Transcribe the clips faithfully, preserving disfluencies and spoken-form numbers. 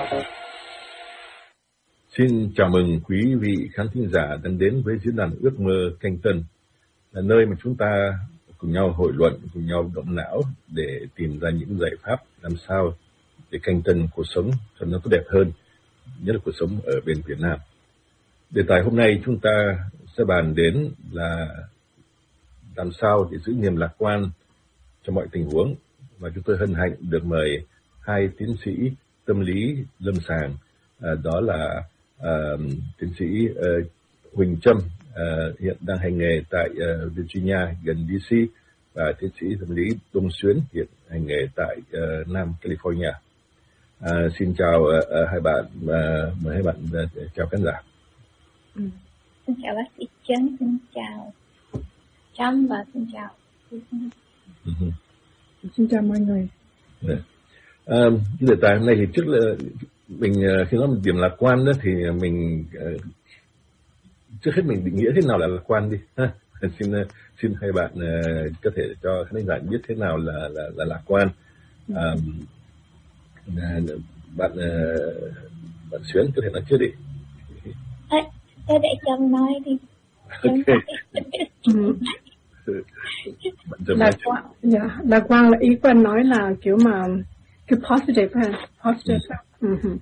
Xin chào mừng quý vị khán thính giả đang đến với diễn đàn Ước Mơ Canh Tân, là nơi mà chúng ta cùng nhau hội luận, cùng nhau động não để tìm ra những giải pháp làm sao để canh tân cuộc sống cho nó tốt đẹp hơn, nhất là cuộc sống ở bên Việt Nam. Đề tài hôm nay chúng ta sẽ bàn đến là làm sao để giữ niềm lạc quan trong mọi tình huống, và chúng tôi hân hạnh được mời hai tiến sĩ tâm lý lâm sàng, à, đó là à, tiến sĩ uh, Huỳnh Trâm, uh, hiện đang hành nghề tại uh, Virginia gần đê xê, và tiến sĩ tâm lý Đông Xuyến, hiện hành nghề tại uh, Nam California. À, xin chào uh, uh, hai bạn, uh, mời hai bạn uh, chào khán giả. Ừ. Xin chào bác sĩ Trâm, xin chào Trâm và xin chào. Uh-huh. Xin chào mọi người. Yeah. À, đề tài hôm nay thì trước là mình khi nói một điểm lạc quan đó thì mình uh, trước hết mình định nghĩa thế nào là lạc quan đi ha. xin xin hai bạn uh, có thể cho khán giả biết thế nào là là, là lạc quan. Uh, bạn uh, bạn Xuyến có thể nói trước đi. Thế để Trâm nói đi. Okay. Lạc quan, yeah. Lạc quan là ý của anh nói là kiểu mà cái positive ha, positive. Ừ. Uh-huh.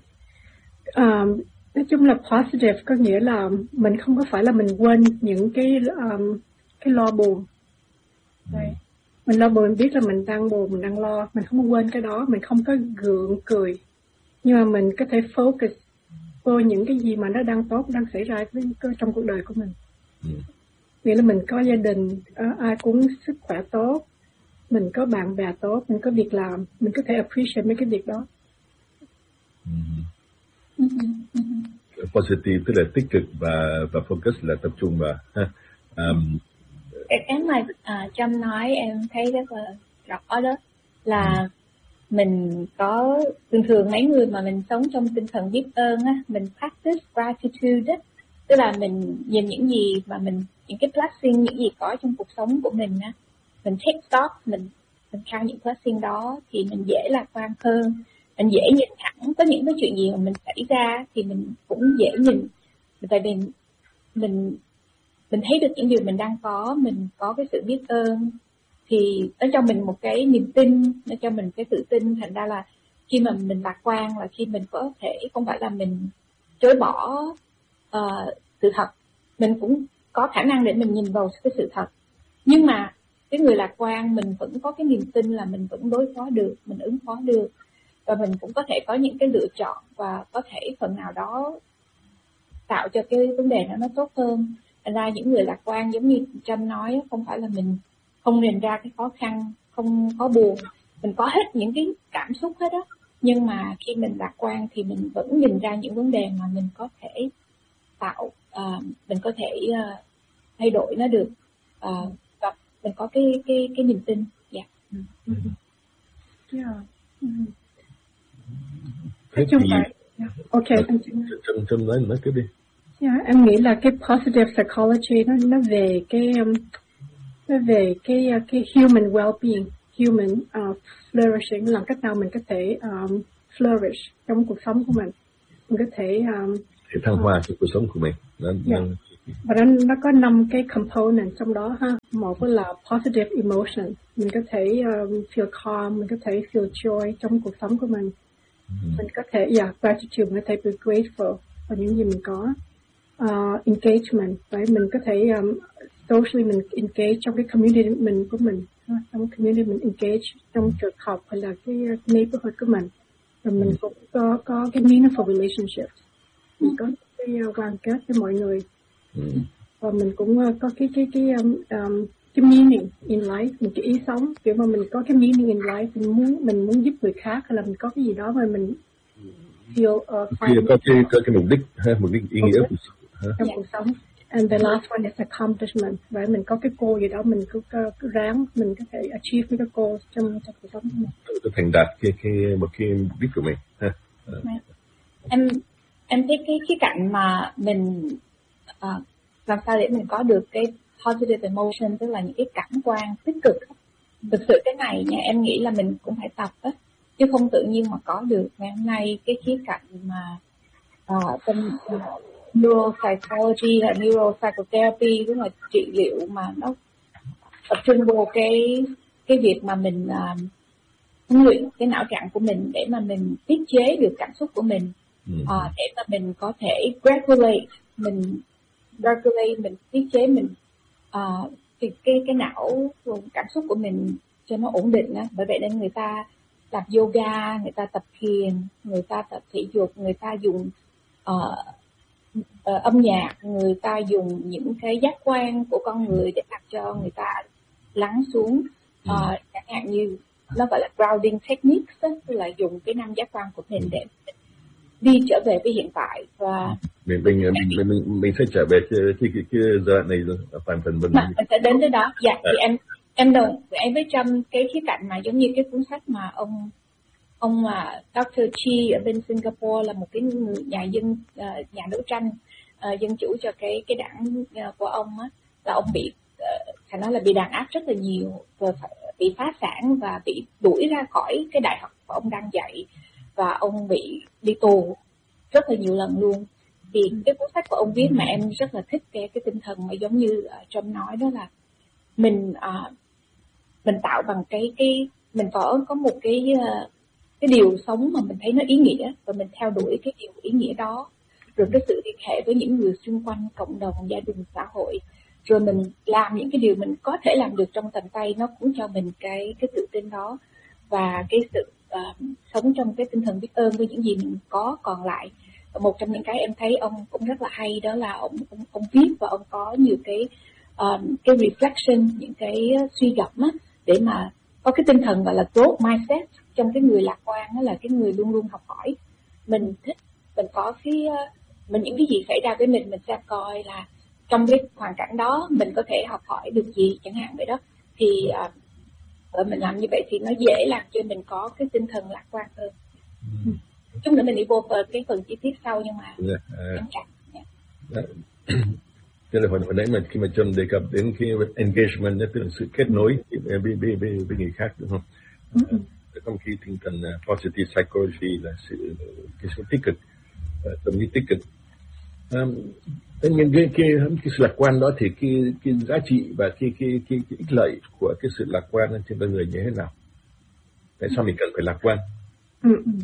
Um, nói chung là positive có nghĩa là mình không có phải là mình quên những cái um, cái lo buồn. Đây. Mình lo buồn, mình biết là mình đang buồn, mình đang lo, mình không có quên cái đó, mình không có gượng cười, nhưng mà mình có thể focus vô những cái gì mà nó đang tốt, đang xảy ra với, trong cuộc đời của mình. Ừ. Nghĩa là mình có gia đình, ai cũng sức khỏe tốt, mình có bạn bè tốt, mình có việc làm, mình có thể appreciate mấy cái việc đó. Mm-hmm. Mm-hmm. Positive tức là tích cực, và và focus là tập trung vào. Um, cái cái mà uh, Trâm nói em thấy rất là rõ đó là ừ. Mình có thường thường mấy người mà mình sống trong tinh thần biết ơn á, mình practice gratitude đó, tức là mình nhìn những gì mà mình những cái blessing, những gì có trong cuộc sống của mình á, mình take stock, mình mình count những blessing đó thì mình dễ lạc quan hơn, mình dễ nhìn thẳng. Có những cái chuyện gì mà mình xảy ra thì mình cũng dễ nhìn, tại vì mình mình mình thấy được những điều mình đang có, mình có cái sự biết ơn thì nó cho mình một cái niềm tin, nó cho mình cái tự tin. Thành ra là khi mà mình lạc quan là khi mình có thể không phải là mình chối bỏ uh, sự thật, mình cũng có khả năng để mình nhìn vào cái sự thật, nhưng mà cái người lạc quan mình vẫn có cái niềm tin là mình vẫn đối phó được, mình ứng phó được, và mình cũng có thể có những cái lựa chọn và có thể phần nào đó tạo cho cái vấn đề đó nó tốt hơn. Thành ra những người lạc quan giống như Trâm nói, không phải là mình không nhìn ra cái khó khăn, không có buồn, mình có hết những cái cảm xúc hết đó, nhưng mà khi mình lạc quan thì mình vẫn nhìn ra những vấn đề mà mình có thể tạo, uh, mình có thể uh, thay đổi nó được, uh, và mình có cái cái cái niềm tin. Dạ. Yeah. Mm-hmm. Yeah. Mm-hmm. Nói chung là, yeah. Okay. Trâm Trâm nói nói tiếp đi. Yeah, em nghĩ là cái positive psychology nó nó về cái um, nó về cái cái human well-being, human uh, flourishing, làm cách nào mình có thể um, flourish trong cuộc sống của mình, mình có thể um, thể thăng hoa trong cuộc sống của mình. Nó, yeah. nó... Và nó nó có năm cái component trong đó ha. Một là positive emotion, mình có thể um, feel calm, mình có thể feel joy trong cuộc sống của mình. Mm-hmm. Mình có thể yeah, gratitude, mình có thể be grateful for những gì mình có. Uh, engagement, right? Mình có thể um, socially mình engage trong cái community mình của mình, trong community mình engage trong trường học hay là cái neighborhood của mình, rồi mình cũng có có cái meaningful relationships, mình có cái uh, quan kết với mọi người, và mình cũng uh, có cái cái cái um, um, cái meaning in life, mình cái ý sống, kiểu mà mình có cái meaning in life, mình muốn mình muốn giúp người khác, hay là mình có cái gì đó mà mình feel uh, fine. Có cái có cái mục đích ha, mục đích ý nghĩa okay. trong cuộc sống. And the last one is accomplishment, right? Mình có cái goal gì đó, mình cứ, cứ ráng, mình có thể achieve mấy cái goal trong, trong cuộc sống của mình. Tự thành đạt cái, cái, một cái mục đích của mình. Ha. Yeah. Em, em thấy cái khía cạnh mà mình uh, làm sao để mình có được cái positive emotion, tức là những cái cảm quan tích cực. Thực sự cái này nha, em nghĩ là mình cũng phải tập á. chứ không tự nhiên mà có được. Ngày hôm nay cái khía cạnh mà uh, bên uh, neuropsychology là neuropsychotherapy, tức là trị liệu mà nó tập trung vào cái cái việc mà mình uh, huấn luyện cái não trạng của mình để mà mình tiết chế được cảm xúc của mình, uh, để mà mình có thể regulate, mình regulate, mình tiết chế mình uh, cái cái cái não cảm xúc của mình cho nó ổn định á. Bởi vậy nên người ta tập yoga, người ta tập thiền, người ta tập thể dục, người ta dùng uh, uh, âm nhạc, người ta dùng những cái giác quan của con người để làm cho người ta lắng xuống. Uh, chẳng hạn như nó gọi là grounding techniques đó, tức là dùng cái năm giác quan của mình để đi trở về với hiện tại. Và mình mình mình mình, mình sẽ trở về cái cái cái, cái giai đoạn này rồi, phần phần mình mình sẽ đến tới đó. Dạ, thì em em đồng em với Trâm cái khía cạnh mà giống như cái cuốn sách mà ông ông mà doctor Chi ở bên Singapore là một cái người nhà dân uh, nhà đấu tranh uh, dân chủ cho cái cái đảng uh, của ông á, là ông bị uh, phải nói là bị đàn áp rất là nhiều, rồi phải, bị phá sản và bị đuổi ra khỏi cái đại học mà ông đang dạy, và ông bị đi tù rất là nhiều lần luôn. Thì cái cuốn sách của ông viết mà em rất là thích cái cái tinh thần mà giống như uh, Trâm nói, đó là mình uh, mình tạo bằng cái cái mình có có một cái uh, cái điều sống mà mình thấy nó ý nghĩa, và mình theo đuổi cái điều ý nghĩa đó, rồi cái sự liên hệ với những người xung quanh, cộng đồng, gia đình, xã hội, rồi mình làm những cái điều mình có thể làm được trong tầm tay, nó cũng cho mình cái cái tự tin đó và cái sự uh, sống trong cái tinh thần biết ơn với những gì mình có còn lại. Và một trong những cái em thấy ông cũng rất là hay, đó là ông ông, ông viết và ông có nhiều cái uh, cái reflection, những cái suy gẫm á, để mà có cái tinh thần gọi là growth mindset trong cái người lạc quan, đó là cái người luôn luôn học hỏi. Mình thích, mình có cái mình những cái gì xảy ra với mình, mình sẽ coi là trong cái hoàn cảnh đó mình có thể học hỏi được gì chẳng hạn vậy đó. Thì uh, mình làm như vậy thì nó dễ làm cho mình có cái tinh thần lạc quan hơn. Ừ. Chút nữa mình đi vô cái phần chi tiết sau, nhưng mà yeah, uh, yeah. Tức là hồi, hồi nãy mà khi mà Trâm đề cập đến cái engagement, tức là sự kết nối với, với, với, với người khác, đúng không? Mm-hmm. Uh, trong khi tinh thần uh, positive psychology là sự cái sự tích cực, uh, tâm lý tích cực. Um, nhưng cái, cái, cái sự lạc quan đó thì cái, cái giá trị và cái, cái, cái, cái ích lợi của cái sự lạc quan trên con người như thế nào? Tại sao mình cần phải lạc quan? Mm-hmm.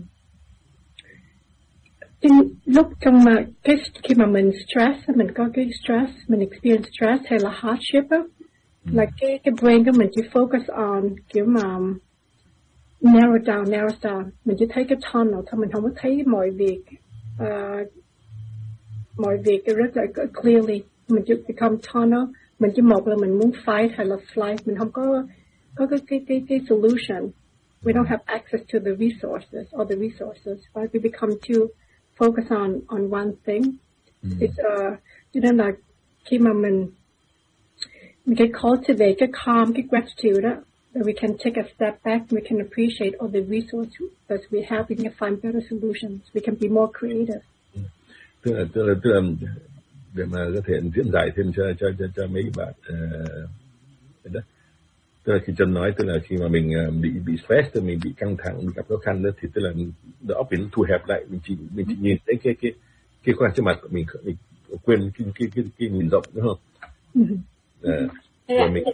Lúc trong mà cái khi mà mình stress, mình có cái stress, mình experience stress hay là hardship á, mm. là cái cái brain của mình chỉ focus on kiểu mà narrow down, narrow down, mình chỉ thấy cái tunnel thôi, mình không có thấy mọi việc, uh, mọi việc rất là clearly, mình chỉ become tunnel, mình chỉ một là mình muốn fight hay là flight, mình không có có cái cái cái cái solution, we don't have access to the resources or the resources, right? We become too focus on on one thing. Mm-hmm. It's uh, cho nên là khi mà mình mình cái cultivate cái calm, cái gratitude đó, that we can take a step back, we can appreciate all the resources that we have, we can find better solutions, we can be more creative. Mm. Tức là tức là tức là để mà có thể diễn giải thêm cho cho cho, cho mấy bạn uh, đó. Tức là khi Trâm nói, tức là khi mà mình bị bị stress, mình bị căng thẳng, mình gặp khó khăn đó, thì tức là đầu óc mình thu hẹp lại, mình chỉ mình chỉ nhìn thấy cái cái cái khoang trước mặt của mình, mình quên cái cái cái cái nhìn rộng, đúng không? À, rồi mình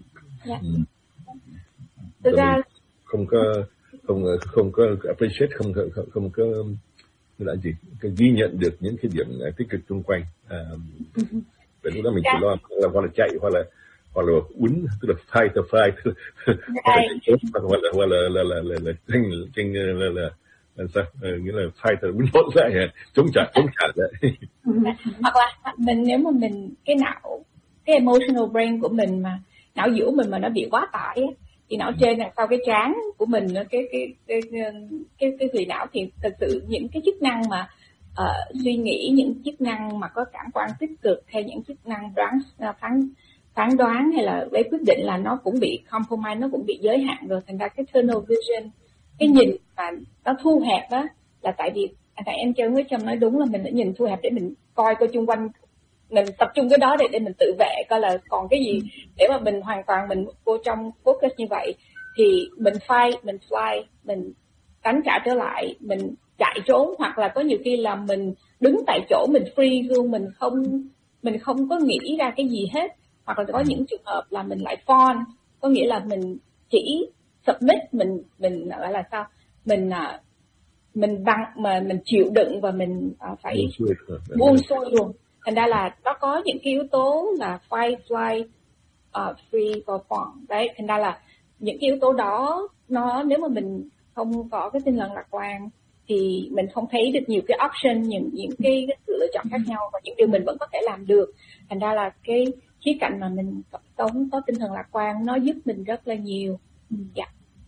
thực ra không có không không có appreciate, không không không có là gì, cái ghi nhận được những cái điểm tích cực xung quanh. À, vậy lúc đó mình chỉ lo là hoặc là chạy hoặc là hoặc là uốn, tức là fight the fight, hoặc là hoặc là là là là là tranh tranh là là là sao, nghĩa là fight the uốn lộn lại, chống trả chống trả lại. Hoặc là mình nếu mà mình cái não cái emotional brain của mình mà não giữa mình mà nó bị quá tải á, thì não trên đằng sau cái trán của mình, cái cái cái cái cái thùy não, thì thực sự những cái chức năng mà uh, suy nghĩ, những chức năng mà có cảm quan tích cực hay những chức năng đoán phán phán đoán hay là lấy quyết định là nó cũng bị compromise, nó cũng bị giới hạn rồi. Thành ra cái tunnel vision, cái nhìn mà nó thu hẹp đó, là tại vì tại em chơi với Trâm nói đúng là mình đã nhìn thu hẹp để mình coi coi chung quanh, mình tập trung cái đó để để mình tự vệ coi là còn cái gì để mà mình hoàn toàn mình vô trong focus như vậy, thì mình fight, mình fly, mình đánh trả trở lại, mình chạy trốn, hoặc là có nhiều khi là mình đứng tại chỗ mình freeze luôn, mình không mình không có nghĩ ra cái gì hết, hoặc là có những trường hợp là mình lại fawn, có nghĩa là mình chỉ submit, mình mình gọi là sao, mình mình bằng mà mình chịu đựng và mình uh, phải buông xuôi luôn. Thành ra là nó có những cái yếu tố là fight, flight, uh, free or fawn đấy. Thành ra là những cái yếu tố đó, nó nếu mà mình không có cái tinh thần lạc quan thì mình không thấy được nhiều cái option, những những cái, cái sự lựa chọn khác nhau và những điều mình vẫn có thể làm được. Thành ra là cái khía cạnh mà mình sống có tinh thần lạc quan nó giúp mình rất là nhiều. Dạ.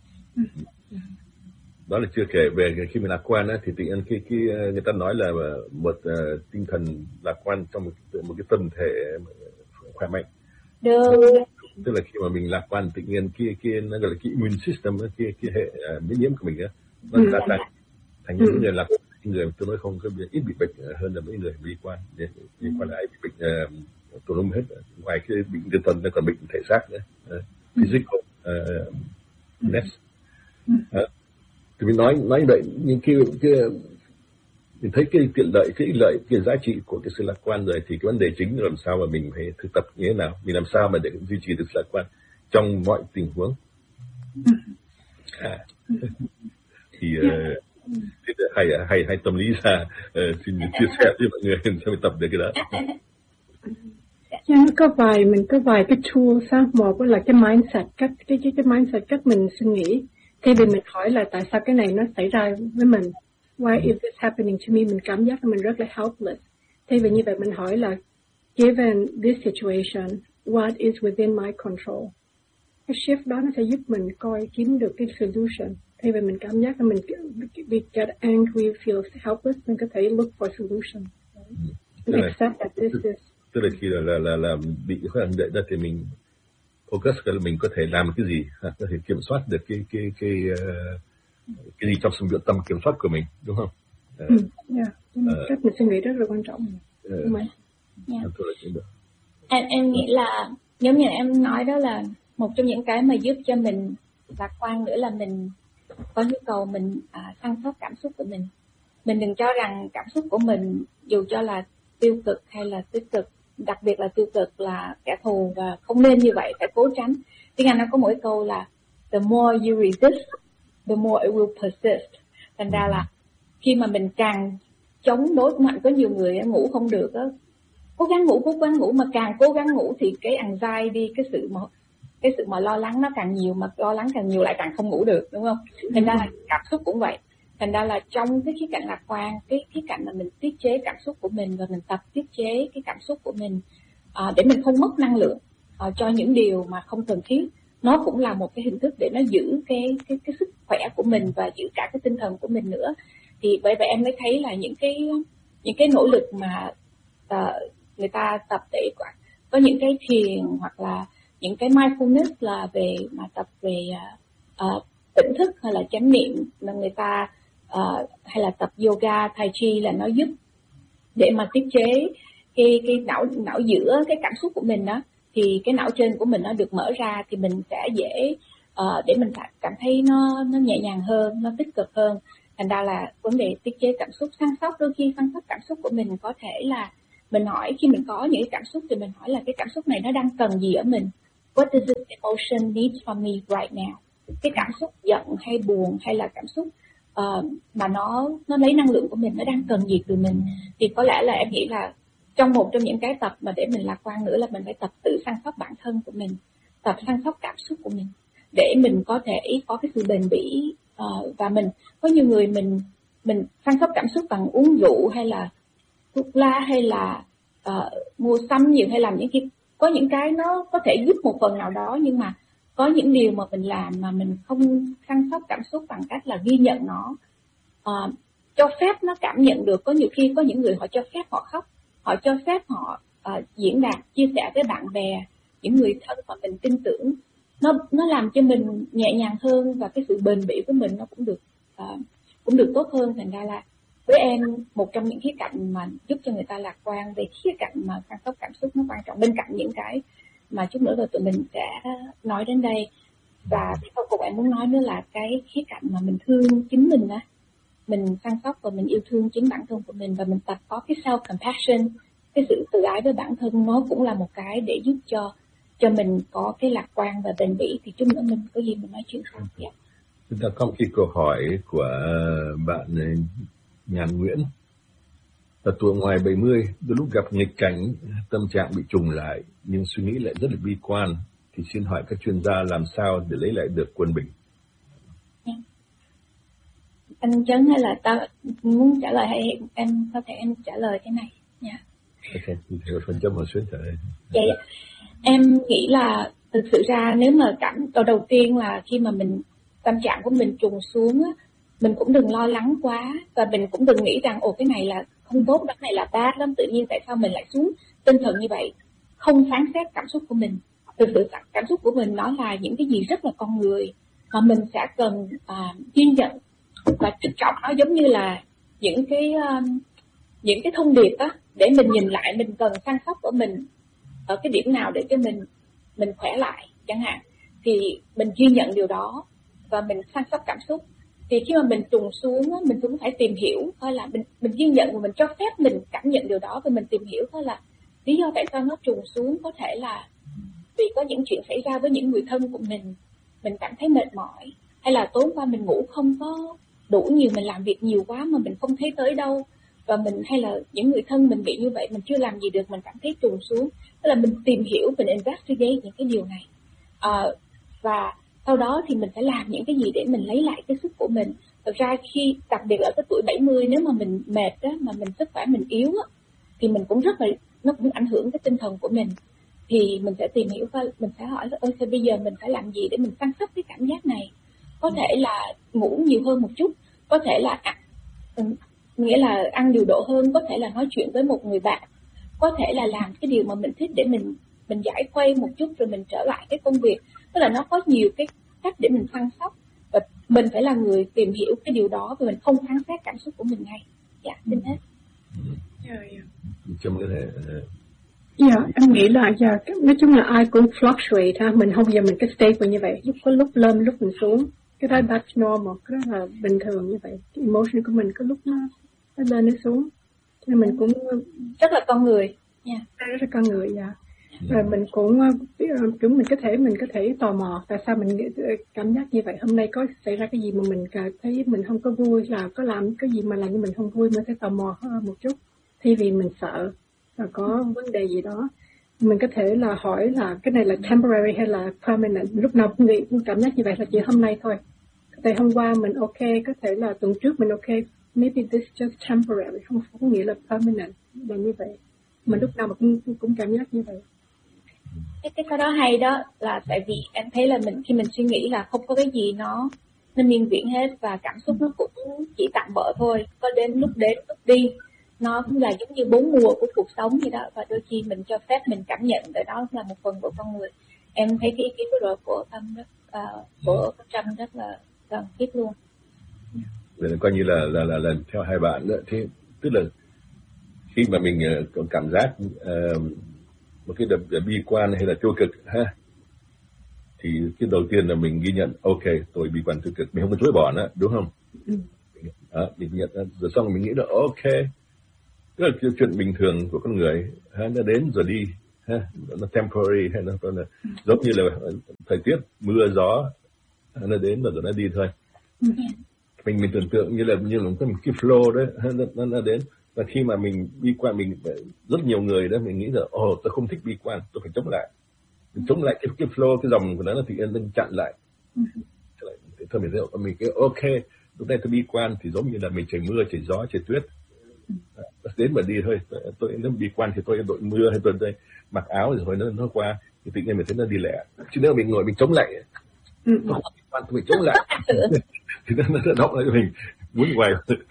Đó là chưa kể về khi mình lạc quan á, thì tự nhiên khi, khi người ta nói là một uh, tinh thần lạc quan trong một, một cái tâm thể khỏe mạnh. Được. Tức là khi mà mình lạc quan tự nhiên kia kia nó gọi là cái immune system, kia cái hệ uh, miễn nhiễm của mình á, nó gia tăng, thành những người lạc những người tôi nói không có ít bị bệnh hơn là mấy người bi quan. Bi quan là ai bị bệnh uh, tùm lum hết, ngoài cái bệnh tinh thần nó còn bệnh thể xác nữa, uh, physical uh, ness. Uh, thì mình nói nói vậy, nhưng khi cái mình thấy cái tiện lợi, cái lợi, cái giá trị của cái sự lạc quan rồi, thì cái vấn đề chính là làm sao mà mình phải thực tập như thế nào, mình làm sao mà để duy trì được sự lạc quan trong mọi tình huống. À. thì uh, hay hay hay tâm lý ra uh, xin chia sẻ với mọi người sao mình tập được cái đó. Yeah, có vài mình có vài cái tool sao, một là cái mindset, cách cái cái cái mindset cách mình suy nghĩ. Thay vì mình hỏi là tại sao cái này nó xảy ra với mình, why is this happening to me, mình cảm giác là mình rất là helpless. Thay vì như vậy mình hỏi là given this situation, what is within my control. Cái shift đó nó sẽ giúp mình coi kiếm được cái solution. Thay vì mình cảm giác là mình we get angry, feel helpless, mình có thể look for solution. Tức là, accept that this is. Tức là khi là là là, là bị khó khăn vậy đó thì mình focus là mình có thể làm cái gì, có thể kiểm soát được cái cái cái uh, cái gì trong sự lựa tâm kiểm soát của mình, đúng không? Uh, ừ, yeah. uh, cách mình suy nghĩ rất là quan trọng. Uh, yeah. em em nghĩ là giống như em nói đó, là một trong những cái mà giúp cho mình lạc quan nữa là mình có nhu cầu mình à, săn sóc cảm xúc của mình. Mình đừng cho rằng cảm xúc của mình dù cho là tiêu cực hay là tích cực, đặc biệt là tiêu cực là kẻ thù, và không nên như vậy, phải cố tránh. Tiếng Anh nó có mỗi câu là the more you resist, the more it will persist. Thành ra là khi mà mình càng chống đối mạnh, có nhiều người ngủ không được á, cố gắng ngủ, cố gắng ngủ, mà càng cố gắng ngủ thì cái anxiety, cái sự mà cái sự mà lo lắng nó càng nhiều, mà lo lắng càng nhiều lại càng không ngủ được, đúng không? Thành ra là cảm xúc cũng vậy. Thành ra là trong cái khía cạnh lạc quan, cái khía cạnh mà mình tiết chế cảm xúc của mình và mình tập tiết chế cái cảm xúc của mình à, để mình không mất năng lượng à, cho những điều mà không cần thiết, nó cũng là một cái hình thức để nó giữ cái cái cái sức khỏe của mình và giữ cả cái tinh thần của mình nữa. Thì bởi vậy em mới thấy là những cái những cái nỗ lực mà uh, người ta tập để có những cái thiền hoặc là những cái mindfulness là về mà tập về uh, tỉnh thức hay là chánh niệm, là người ta uh, hay là tập yoga, tai chi, là nó giúp để mà tiết chế cái cái não não giữa cái cảm xúc của mình đó, thì cái não trên của mình nó được mở ra thì mình sẽ dễ uh, để mình cảm thấy nó nó nhẹ nhàng hơn, nó tích cực hơn. Thành ra là vấn đề tiết chế cảm xúc, săn sóc, đôi khi săn sóc cảm xúc của mình có thể là mình hỏi, khi mình có những cái cảm xúc thì mình hỏi là cái cảm xúc này nó đang cần gì ở mình. What does this emotion need from me right now? Cái cảm xúc giận hay buồn hay là cảm xúc uh, mà nó nó lấy năng lượng của mình, nó đang cần gì từ mình, thì có lẽ là em nghĩ là trong một trong những cái tập mà để mình lạc quan nữa là mình phải tập tự săn sóc bản thân của mình, tập săn sóc cảm xúc của mình để mình có thể có cái sự bền bỉ. Uh, và mình có nhiều người mình mình săn sóc cảm xúc bằng uống rượu hay là thuốc lá hay là uh, mua sắm nhiều hay làm những cái, có những cái nó có thể giúp một phần nào đó, nhưng mà có những điều mà mình làm mà mình không săn sóc cảm xúc bằng cách là ghi nhận nó, uh, cho phép nó cảm nhận được. Có nhiều khi có những người họ cho phép họ khóc, họ cho phép họ uh, diễn đạt, chia sẻ với bạn bè, những người thân mà mình tin tưởng, nó nó làm cho mình nhẹ nhàng hơn và cái sự bền bỉ của mình nó cũng được uh, cũng được tốt hơn. Thành ra là với em, một trong những khía cạnh mà giúp cho người ta lạc quan về khía cạnh mà săn sóc cảm xúc nó quan trọng, bên cạnh những cái mà chút nữa rồi tụi mình sẽ nói đến đây, Và cái câu cùng em muốn nói nữa là cái khía cạnh mà mình thương chính mình á, mình săn sóc và mình yêu thương chính bản thân của mình, và mình tập có cái self compassion, cái sự tự ái với bản thân, nó cũng là một cái để giúp cho cho mình có cái lạc quan và bền bỉ. Thì chút nữa mình có gì mình nói chuyện sau. Yeah. Chúng ta có một cái câu hỏi của bạn Nhàn Nguyễn. Ở tuổi ngoài bảy mươi, đôi lúc gặp nghịch cảnh, tâm trạng bị trùng lại, nhưng suy nghĩ lại rất là bi quan. Thì xin hỏi các chuyên gia làm sao để lấy lại được quân bình? Yeah. Anh Trấn hay là tao muốn trả lời, hay em có thể em trả lời cái này nha. Yeah. Ok, thì theo phần chấm một xuyên trả lời. Dạ, yeah. Em nghĩ là thực sự ra nếu mà cảm đầu đầu tiên là khi mà mình tâm trạng của mình trùng xuống á, mình cũng đừng lo lắng quá, và mình cũng đừng nghĩ rằng ồ cái này là không tốt, cái này là bad lắm, tự nhiên tại sao mình lại xuống tinh thần như vậy. Không phán xét cảm xúc của mình. Thực sự cảm xúc của mình nó là những cái gì rất là con người mà mình sẽ cần à, ghi nhận và trân trọng nó, giống như là những cái um, những cái thông điệp á, để mình nhìn lại mình cần săn sóc của mình ở cái điểm nào để cho mình mình khỏe lại chẳng hạn, thì mình ghi nhận điều đó và mình săn sóc cảm xúc. Thì khi mà mình trùng xuống á, mình cũng phải tìm hiểu coi là mình mình ghi nhận và mình cho phép mình cảm nhận điều đó, và mình tìm hiểu coi là lý do tại sao nó trùng xuống. Có thể là vì có những chuyện xảy ra với những người thân của mình, mình cảm thấy mệt mỏi, hay là tối qua mình ngủ không có đủ nhiều, mình làm việc nhiều quá mà mình không thấy tới đâu, và mình hay là những người thân mình bị như vậy, mình chưa làm gì được, mình cảm thấy trùng xuống. Tức là mình tìm hiểu, mình investigate những cái điều này, à, và sau đó thì mình phải làm những cái gì để mình lấy lại cái sức của mình. Thực ra khi đặc biệt ở cái tuổi bảy mươi, nếu mà mình mệt á, mà mình sức khỏe mình yếu á, thì mình cũng rất là nó cũng ảnh hưởng cái tinh thần của mình. Thì mình sẽ tìm hiểu và mình sẽ hỏi là ôi thế bây giờ mình phải làm gì để mình săn sóc cái cảm giác này. Có thể là ngủ nhiều hơn một chút, có thể là ăn, nghĩa là ăn điều độ hơn, có thể là nói chuyện với một người bạn, có thể là làm cái điều mà mình thích để mình mình giải khuây một chút rồi mình trở lại cái công việc. Tức là nó có nhiều cái cách để mình săn sóc, và mình phải là người tìm hiểu cái điều đó và mình không phán xét cảm xúc của mình ngay. Dạ, xin hết. Trong cái thể Dạ, yeah, em nghĩ là yeah, nói chung là ai cũng fluctuate ha, mình không giờ mình cái stable như vậy, lúc có lúc lên lúc mình xuống, cái đó that's normal, cái đó là bình thường như vậy. Cái emotion của mình có lúc nó nó lên nó xuống, nên mình cũng rất là con người, nha, yeah. rất là con người, dạ. Yeah. Rồi mình cũng cũng mình có thể mình có thể tò mò tại sao mình cảm giác như vậy, hôm nay có xảy ra cái gì mà mình thấy mình không có vui, là có làm cái gì mà làm cho mình không vui, mình sẽ tò mò hơn một chút, thay vì mình sợ là có vấn đề gì đó. Mình có thể là hỏi là cái này là temporary hay là permanent. Lúc nào cũng nghĩ cũng cảm giác như vậy là chỉ hôm nay thôi. Có thể hôm qua mình ok, có thể là tuần trước mình ok, maybe this just temporary, không có nghĩa là permanent là như vậy. Mà lúc nào mà cũng cũng cảm giác như vậy. Cái cái cái đó hay đó, là tại vì em thấy là mình khi mình suy nghĩ là không có cái gì nó nó miên viễn hết, và cảm xúc nó cũng chỉ tạm bợ thôi, có đến lúc đến lúc đi. Nó cũng là giống như bốn mùa của cuộc sống vậy đó, và đôi khi mình cho phép mình cảm nhận tại đó là một phần của con người. Em thấy cái ý kiến vừa rồi của Tâm rất uh, của Trâm rất là cần thiết luôn. Vậy là coi như là là là, là theo hai bạn nữa, thế tức là khi mà mình uh, cảm giác uh, một cái đập bi quan hay là tiêu cực ha, thì cái đầu tiên là mình ghi nhận ok tôi bi quan tiêu cực, mình không có chối bỏ nữa, đúng không? Ừ. Đó, mình nhận rồi xong mình nghĩ là ok, tức là cái chuyện bình thường của con người ha, nó đến rồi đi ha, nó temporary hay nó, nó giống như là thời tiết mưa gió, nó đến rồi, rồi nó đi thôi. Ừ. mình mình tưởng tượng như là như là một cái flow đấy, nó, nó, nó đến. Và khi mà mình bi quan, mình rất nhiều người đó mình nghĩ là ồ oh, tôi không thích bi quan, tôi phải chống lại, mình chống lại cái cái flow, cái dòng của nó thì nó chặn lại. Ừ. Thôi mình thấy mình cái ok, lúc này tôi bi quan thì giống như là mình trời mưa trời gió trời tuyết, đến mà đi thôi. Tôi nếu bi quan thì tôi đội mưa hay tôi đây mặc áo rồi nó nó qua thì tự nhiên mình thấy nó đi lẹ. Chứ nếu mình ngồi mình chống lại, ừ. tôi không bi quan tôi chống lại thì nó nó động lại cho mình muốn hoài.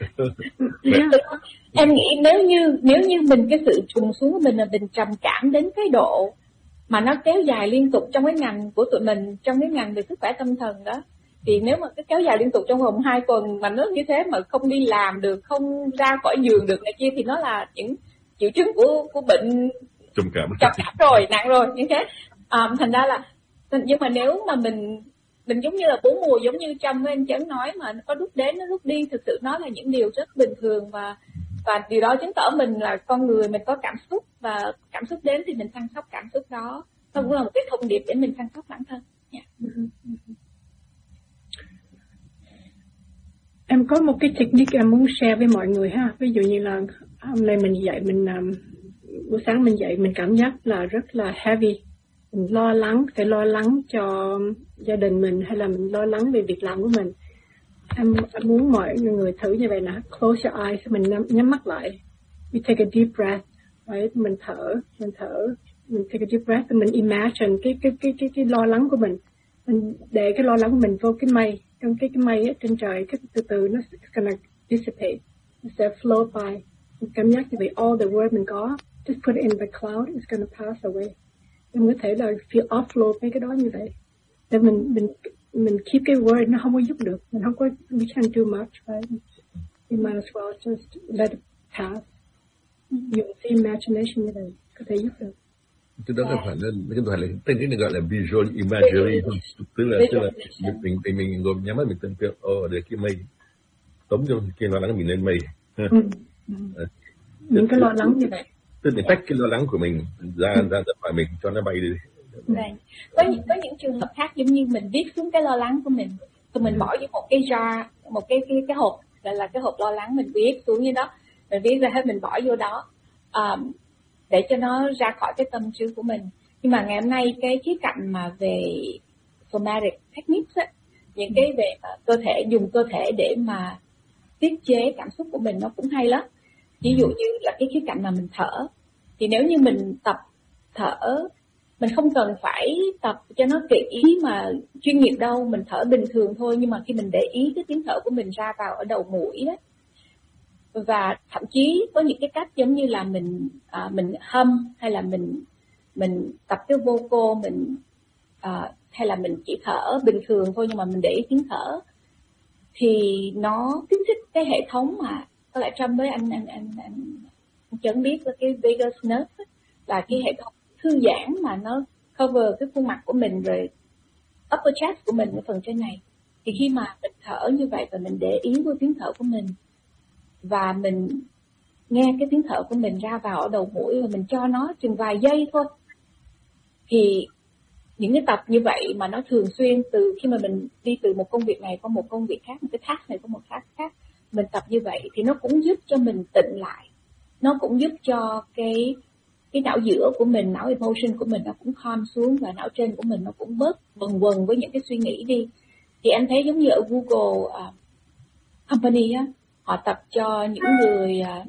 Em nghĩ nếu như nếu như mình cái sự trùng xuống của mình là mình trầm cảm đến cái độ mà nó kéo dài liên tục trong cái ngành của tụi mình, trong cái ngành về sức khỏe tâm thần đó, thì nếu mà cái kéo dài liên tục trong vòng hai tuần mà nó như thế mà không đi làm được, không ra khỏi giường được này kia, thì nó là những triệu chứng của của bệnh trầm cảm trầm cảm rồi, nặng rồi như thế. À, thành ra là nhưng mà nếu mà mình mình giống như là bốn mùa, giống như Trâm với anh Chấn nói, mà có lúc đến nó lúc đi, thực sự nó là những điều rất bình thường, và và điều đó chứng tỏ mình là con người, mình có cảm xúc, và cảm xúc đến thì mình săn sóc cảm xúc đó. Nó cũng là một cái thông điệp để mình săn sóc bản thân. Yeah. Em có một cái technique em muốn share với mọi người ha. Ví dụ như là hôm nay mình dậy, mình um, buổi sáng mình dậy mình cảm giác là rất là heavy, mình lo lắng, phải lo lắng cho gia đình mình, hay là mình lo lắng về việc làm của mình. Em, em muốn mọi người thử như vậy nè. Close your eyes, mình nhắm, nhắm mắt lại. We take a deep breath, right? Mình thở, mình thở, mình take a deep breath, mình imagine cái cái cái cái cái lo lắng của mình. Mình để cái lo lắng của mình vô cái mây, trong cái cái mây ở trên trời, cái từ từ nó it's gonna dissipate, nó sẽ float by. Mình cảm giác như vậy, all the word mình có, just put it in the cloud, it's gonna pass away. Mình có thể là feel offload mấy cái đó như vậy. Để mình mình mình keep cái word, nó không có giúp được, mình không có, we can't do much, right? We might as well just let it pass. Dùng cái imagination như vậy có thể giúp được. Cái đó là phải là cái phải là tên cái này gọi là visual imagery, tức là tức là mình mình mình ngồi nhắm mắt mình tưởng tượng, ô để cái mây tống cho cái lo lắng mình lên mây. Ừ. Ừ. Những cái lo lắng như vậy. Tức là tách cái lo lắng của mình ra ra ra khỏi mình cho nó bay đi. Right. Có những có những trường hợp khác giống như mình viết xuống cái lo lắng của mình, rồi mình bỏ vô một cái jar, một cái cái cái hộp, gọi là cái hộp lo lắng, mình viết xuống như đó, mình viết ra hết, mình bỏ vô đó. Um, để cho nó ra khỏi cái tâm trí của mình. Nhưng mà ngày hôm nay cái khía cạnh mà về somatic techniques á, những cái về cơ thể, dùng cơ thể để mà tiết chế cảm xúc của mình nó cũng hay lắm. Ví dụ như là cái khía cạnh mà mình thở, thì nếu như mình tập thở, mình không cần phải tập cho nó kỹ mà chuyên nghiệp đâu, mình thở bình thường thôi, nhưng mà khi mình để ý cái tiếng thở của mình ra vào ở đầu mũi đó, và thậm chí có những cái cách giống như là mình à, mình hum, hay là mình mình tập cái vocal, mình à, hay là mình chỉ thở bình thường thôi nhưng mà mình để ý tiếng thở, thì nó kích thích cái hệ thống mà có lẽ Trâm với anh anh anh anh, anh Chấn biết là cái vagus nerve ấy, là cái hệ thống thư giãn mà nó cover cái khuôn mặt của mình, rồi upper chest của mình ở phần trên này. Thì khi mà mình thở như vậy và mình để ý với tiếng thở của mình, và mình nghe cái tiếng thở của mình ra vào ở đầu mũi, và mình cho nó chừng vài giây thôi, thì những cái tập như vậy mà nó thường xuyên, từ khi mà mình đi từ một công việc này qua một công việc khác, một cái task này qua một task khác, mình tập như vậy thì nó cũng giúp cho mình tịnh lại, nó cũng giúp cho cái cái não giữa của mình, não emotion của mình nó cũng calm xuống, và não trên của mình nó cũng bớt quần quần với những cái suy nghĩ đi. Thì anh thấy giống như ở Google uh, Company á, họ tập cho những người uh,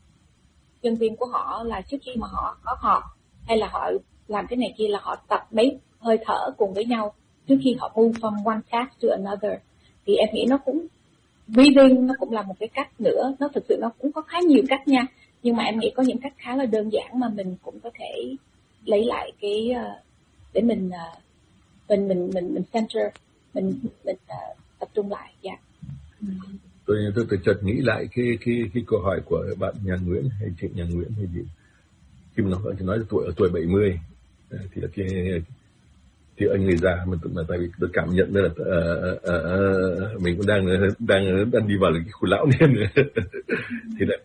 nhân viên của họ là trước khi mà họ có họp hay là họ làm cái này kia là họ tập mấy hơi thở cùng với nhau trước khi họ move from one task to another. Thì em nghĩ nó cũng breathing, nó cũng là một cái cách nữa. Nó thực sự nó cũng có khá nhiều cách nha, nhưng mà em nghĩ có những cách khá là đơn giản mà mình cũng có thể lấy lại cái uh, để mình uh, mình mình mình mình center, mình mình uh, tập trung lại. Dạ. Yeah. Tôi, tôi tôi chợt nghĩ lại cái cái cái câu hỏi của bạn nhà Nguyễn hay chị nhà Nguyễn hay gì, khi mà nó nói tuổi ở tuổi bảy mươi thì là cái thì anh người già mình tự là tại vì tôi cảm nhận là uh, uh, uh, mình cũng đang đang đang đi vào cái khu lão niên thì là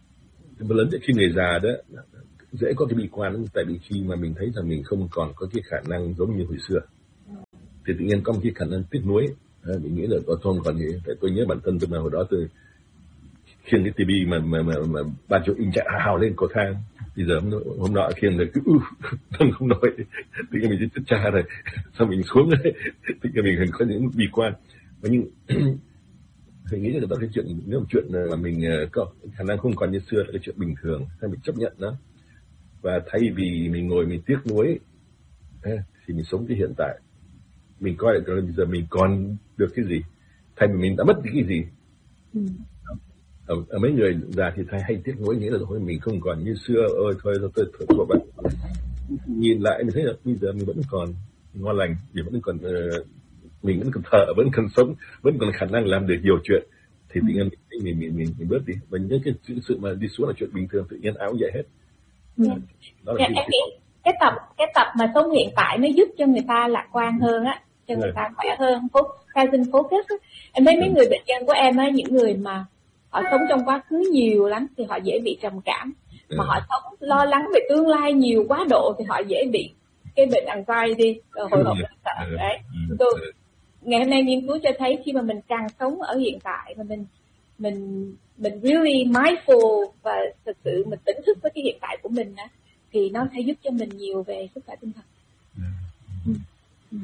lớn khi người già đó dễ có cái bi quan, tại vì khi mà mình thấy rằng mình không còn có cái khả năng giống như hồi xưa thì tự nhiên có một cái khả năng tiếc nuối. À, mình nghĩ là có không còn gì. Tại tôi nhớ bản thân tôi là hồi đó tôi khiêng cái tivi mà mà mà, mà ban chụp in chạy hào lên cầu thang, bây giờ hôm, hôm nọ khiêng rồi cứ uh, không không nổi, tự nhiên mình chỉ chết cha rồi, sao mình xuống đấy, tự nhiên mình có những bi quan. Và nhưng mình nghĩ là đó cái chuyện, nếu một chuyện mà mình có khả năng không còn như xưa là cái chuyện bình thường, hay mình chấp nhận nó, và thay vì mình ngồi mình tiếc nuối thì mình sống cái hiện tại, mình coi lại bây giờ mình còn được cái gì, thay vì mình đã mất đi cái gì. Ừ. Ở, ở mấy người già thì thay hay tiếc nuối, nghĩa là thôi mình không còn như xưa, ôi thôi thôi tôi thôi của bạn. Nhìn lại mình thấy là bây giờ mình vẫn còn ngon lành, mình vẫn còn uh, mình vẫn còn thở, vẫn còn sống, vẫn còn khả năng làm được nhiều chuyện, thì tự nhiên mình mình mình mình, mình bớt đi, và những cái sự mà đi xuống là chuyện bình thường, tự nhiên áo dậy hết. Ừ. Đó là cái, cái, cái tập cái tập mà sống hiện tại nó giúp cho người ta lạc quan hơn á. cho người ta khỏe hơn. Present focus. Em thấy mấy người bệnh nhân của em á, những người mà họ sống trong quá khứ nhiều lắm thì họ dễ bị trầm cảm, mà họ sống lo lắng về tương lai nhiều quá độ thì họ dễ bị cái bệnh anxiety, hồi hộp sợ đấy. Tôi, ngày hôm nay nghiên cứu cho thấy khi mà mình càng sống ở hiện tại mà mình mình mình really mindful và thực sự mình tỉnh thức với cái hiện tại của mình á, thì nó sẽ giúp cho mình nhiều về sức khỏe tinh thần. Ừ. Ừ.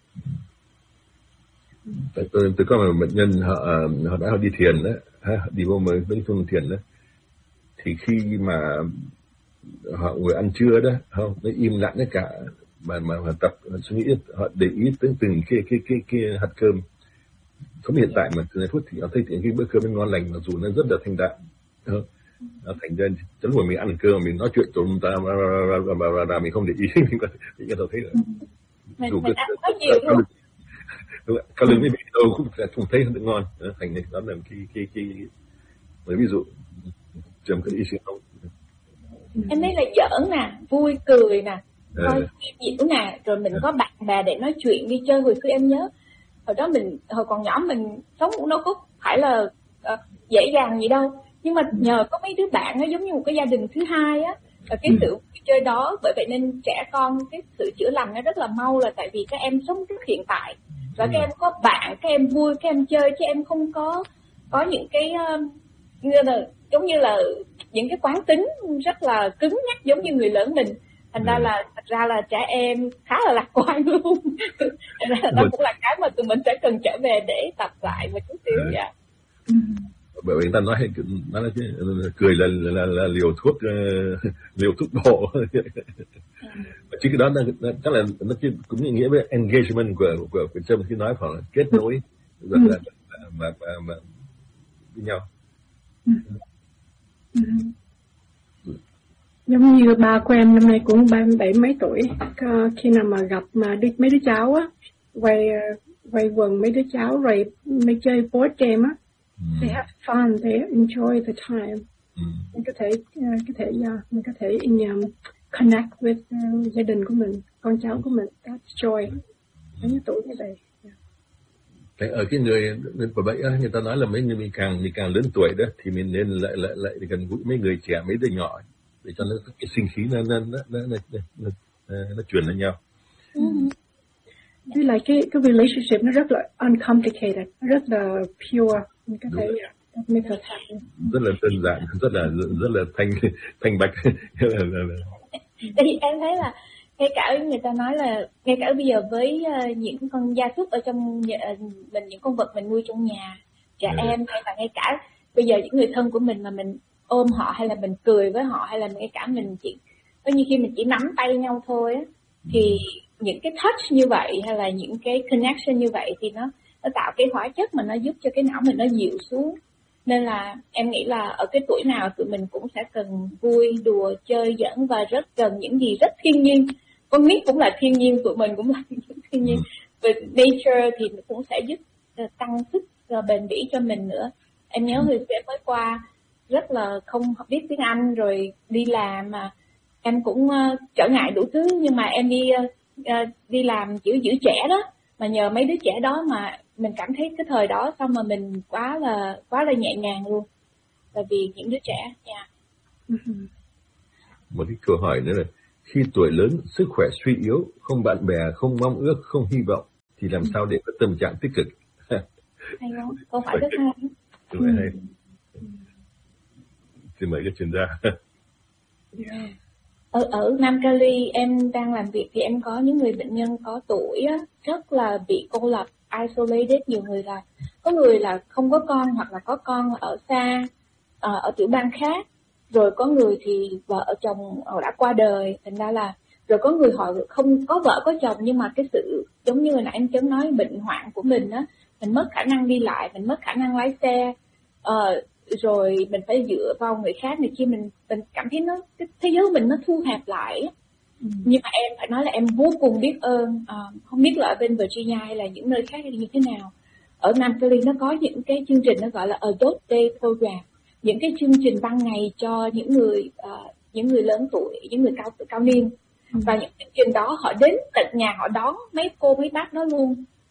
Tôi, tôi, tôi có một bệnh nhân họ họ đã họ đi thiền đó, họ đi vô mới với phương thiền đó, thì khi mà họ ngồi ăn trưa đó, không, nó im lặng tất cả, mà mà họ tập họ suy nghĩ, họ để ý tới từng cái cái cái cái hạt cơm, không hiện tại mà từ giây phút thì họ thấy cái bữa cơm nó ngon lành, mặc dù nó rất là thanh đạm, không? Nó thành ra chấn hồi mình ăn cơm mình nói chuyện tụm ta ra mình không để ý mình có mình có thấy là dù mình ăn có nhiều luôn. Cao lương mới bị đâu cũng không thấy không được ngon, thành này đó là cái cái cái mấy ví dụ trầm cái ý không. Em thấy là giỡn nè, vui cười nè, coi diễn nè, rồi mình có bạn bè để nói chuyện đi chơi. Hồi xưa em nhớ hồi đó mình hồi còn nhỏ mình sống cũng đâu có phải là uh, dễ dàng gì đâu, nhưng mà nhờ có mấy đứa bạn nó giống như một cái gia đình thứ hai á, và cái sự chơi đó, bởi vậy nên trẻ con cái sự chữa lành nó rất là mau, là tại vì các em sống rất hiện tại và các em có bạn, các em vui, các em chơi, chứ em không có có những cái uh, như là giống như là những cái quán tính rất là cứng nhắc giống như người lớn mình. Thành ra là thật ra là trẻ em khá là lạc quan luôn. Đó cũng là cái mà tụi mình sẽ cần trở về để tập lại một chút xíu vậy. Bởi vì người ta nói nói là chứ cười là là, là, là liều thuốc uh, liều thuốc bổ. Chứ cái đó nó chắc là nó cũng nghĩa với engagement của của của Trâm khi nói, phải là kết nối rất là mà mà mà với nhau. Giống như ba của em năm nay cũng ba mươi bảy mấy tuổi, khi nào mà gặp mà đi mấy đứa cháu á, quay quay quần mấy đứa cháu rồi mấy chơi board game á, mm. they have fun, they enjoy the time. Mm. Mình có thể có thể uh, mình có thể in, um, connect with uh, gia đình của mình, con cháu của mình, that's joy. Mấy mm. tuổi như vậy. Cái ở cái người bởi vậy người ta nói là mấy người mình càng mình càng lớn tuổi đó thì mình nên lại lại lại gần gũi mấy người trẻ, mấy đứa nhỏ để cho nó cái sinh khí nó nó nó nó nó, nó, nó, nó truyền lên nhau. Với lại cái cái relationship nó rất là uncomplicated, rất là pure, mình có thể make us happy. Rất là đơn giản, rất là rất là thanh thanh bạch. Tại vì em thấy là ngay cả người ta nói là ngay cả bây giờ với uh, những con gia súc ở trong uh, mình, những con vật mình nuôi trong nhà, trẻ yeah. em, hay là ngay cả bây giờ những người thân của mình mà mình ôm họ, hay là mình cười với họ, hay là ngay cả mình chỉ có như khi mình chỉ nắm tay nhau thôi á, thì những cái touch như vậy hay là những cái connection như vậy thì nó nó tạo cái hóa chất mà nó giúp cho cái não mình nó dịu xuống. Nên là em nghĩ là ở cái tuổi nào tụi mình cũng sẽ cần vui, đùa, chơi, giỡn và rất cần những gì rất thiên nhiên. Con nít cũng là thiên nhiên, tụi mình cũng là thiên nhiên. Về nature thì cũng sẽ giúp tăng sức bền bỉ cho mình nữa. Em nhớ hồi xưa mới qua rất là không biết tiếng Anh, rồi đi làm mà em cũng uh, trở ngại đủ thứ, nhưng mà em đi uh, đi làm kiểu giữ trẻ đó, mà nhờ mấy đứa trẻ đó mà mình cảm thấy cái thời đó xong mà mình quá là quá là nhẹ nhàng luôn, là vì những đứa trẻ nha. Yeah. Một cái câu hỏi nữa là khi tuổi lớn, sức khỏe suy yếu, không bạn bè, không mong ước, không hy vọng thì làm sao để có tâm trạng tích cực? Hay không? Câu hỏi rất hay. Câu hỏi hay. Xin mời các chuyên gia. Yeah. Ở, ở Nam Cali em đang làm việc thì em có những người bệnh nhân có tuổi á, rất là bị cô lập, isolated. Nhiều người là có người là không có con, hoặc là có con ở xa, ở, ở tiểu bang khác, rồi có người thì vợ chồng họ đã qua đời, thành ra là rồi có người họ không có vợ có chồng, nhưng mà cái sự giống như hồi nãy em chấm nói bệnh hoạn của mình á, mình mất khả năng đi lại, mình mất khả năng lái xe, uh, rồi mình phải dựa vào người khác này kia, mình mình cảm thấy nó cái thế giới mình nó thu hẹp lại. Ừ. Nhưng mà em phải nói là em vô cùng biết ơn, à, không biết là ở bên Virginia hay là những nơi khác hay như thế nào, ở Nam Cali nó có những cái chương trình nó gọi là Adult Day Program, những cái chương trình ban ngày cho những người uh, những người lớn tuổi, những người cao cao niên. Ừ. Và những chương trình đó họ đến tận nhà họ đón mấy cô mấy bác đó luôn,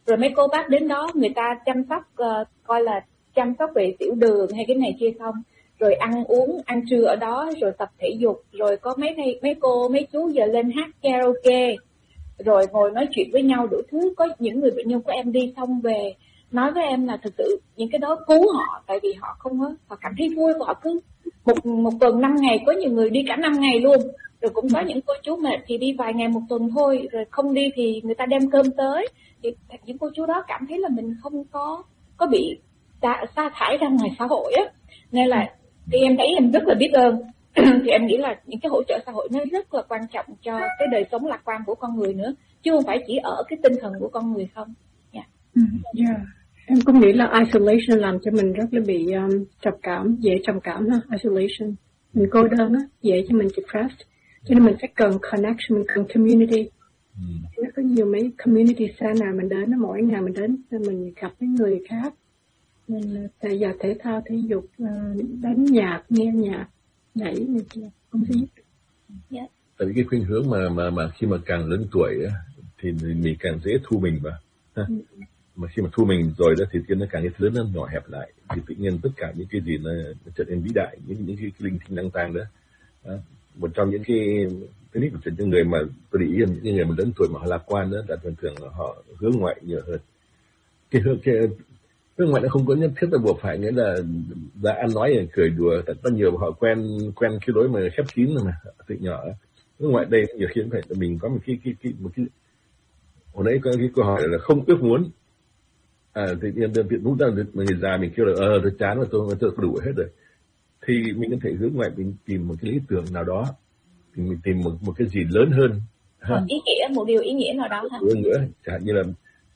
rồi mấy cô bác đến đó người ta chăm sóc, uh, coi là chăm sóc về tiểu đường hay cái này kia không, rồi ăn uống, ăn trưa ở đó, rồi tập thể dục, rồi có mấy thầy, mấy cô, mấy chú giờ lên hát karaoke, rồi ngồi nói chuyện với nhau đủ thứ. Có những người bệnh nhân của em đi xong về nói với em là thực sự những cái đó cứu họ, tại vì họ không có, họ cảm thấy vui, họ cứ một một tuần năm ngày, có nhiều người đi cả năm ngày luôn, rồi cũng có những cô chú mệt thì đi vài ngày một tuần thôi, rồi không đi thì người ta đem cơm tới, thì những cô chú đó cảm thấy là mình không có có bị sa, sa thải ra ngoài xã hội á, nên là thì em thấy em rất là biết ơn. Thì em nghĩ là những cái hỗ trợ xã hội nó rất là quan trọng cho cái đời sống lạc quan của con người nữa, chứ không phải chỉ ở cái tinh thần của con người không. Yeah. Yeah. Em cũng nghĩ là isolation làm cho mình rất là bị um, trầm cảm, dễ trầm cảm ha. Isolation, mình cô đơn á, dễ cho mình depressed, cho nên mình phải cần connection, mình cần community. Mm. Nó có nhiều mấy community center mình đến, mỗi ngày mình đến mình gặp với người khác, mình thể dục, thể thao, thể dục, đánh nhạc, nghe nhạc, nhảy này kia cũng sẽ giúp. Yeah. Tại vì cái khuynh hướng mà mà mà khi mà càng lớn tuổi á, thì mình càng dễ thu mình vào. Ha? Mm. Mà khi mà thu mình rồi đó thì cái nó càng lớn nó nhỏ hẹp lại, thì tự nhiên tất cả những cái gì nó, nó trở nên vĩ đại, những những cái, cái linh thiêng năng tang đó. đó. Một trong những cái cái nít của những người mà tôi để ý là những người mà lớn tuổi mà họ lạc quan đó, là thường thường là họ hướng ngoại nhiều hơn. Cái hướng cái hướng ngoại nó không có nhất thiết là buộc phải, nghĩa là đã ăn nói cười đùa, thật có nhiều họ quen quen cái lối mà khép kín rồi mà từ nhỏ. Hướng ngoại đây nhiều khi phải mình có một cái cái cái một cái hồi nãy có cái câu hỏi là không ước muốn. À, thì đơn vị lúc đó người già mình kêu là ờ tôi chán rồi, tôi tôi đủ hết rồi, thì mình có thể hướng ngoại mình tìm một cái lý tưởng nào đó, thì mình tìm một một cái gì lớn hơn, một ý nghĩa, một điều ý nghĩa nào đó hơn nữa, chẳng hạn như là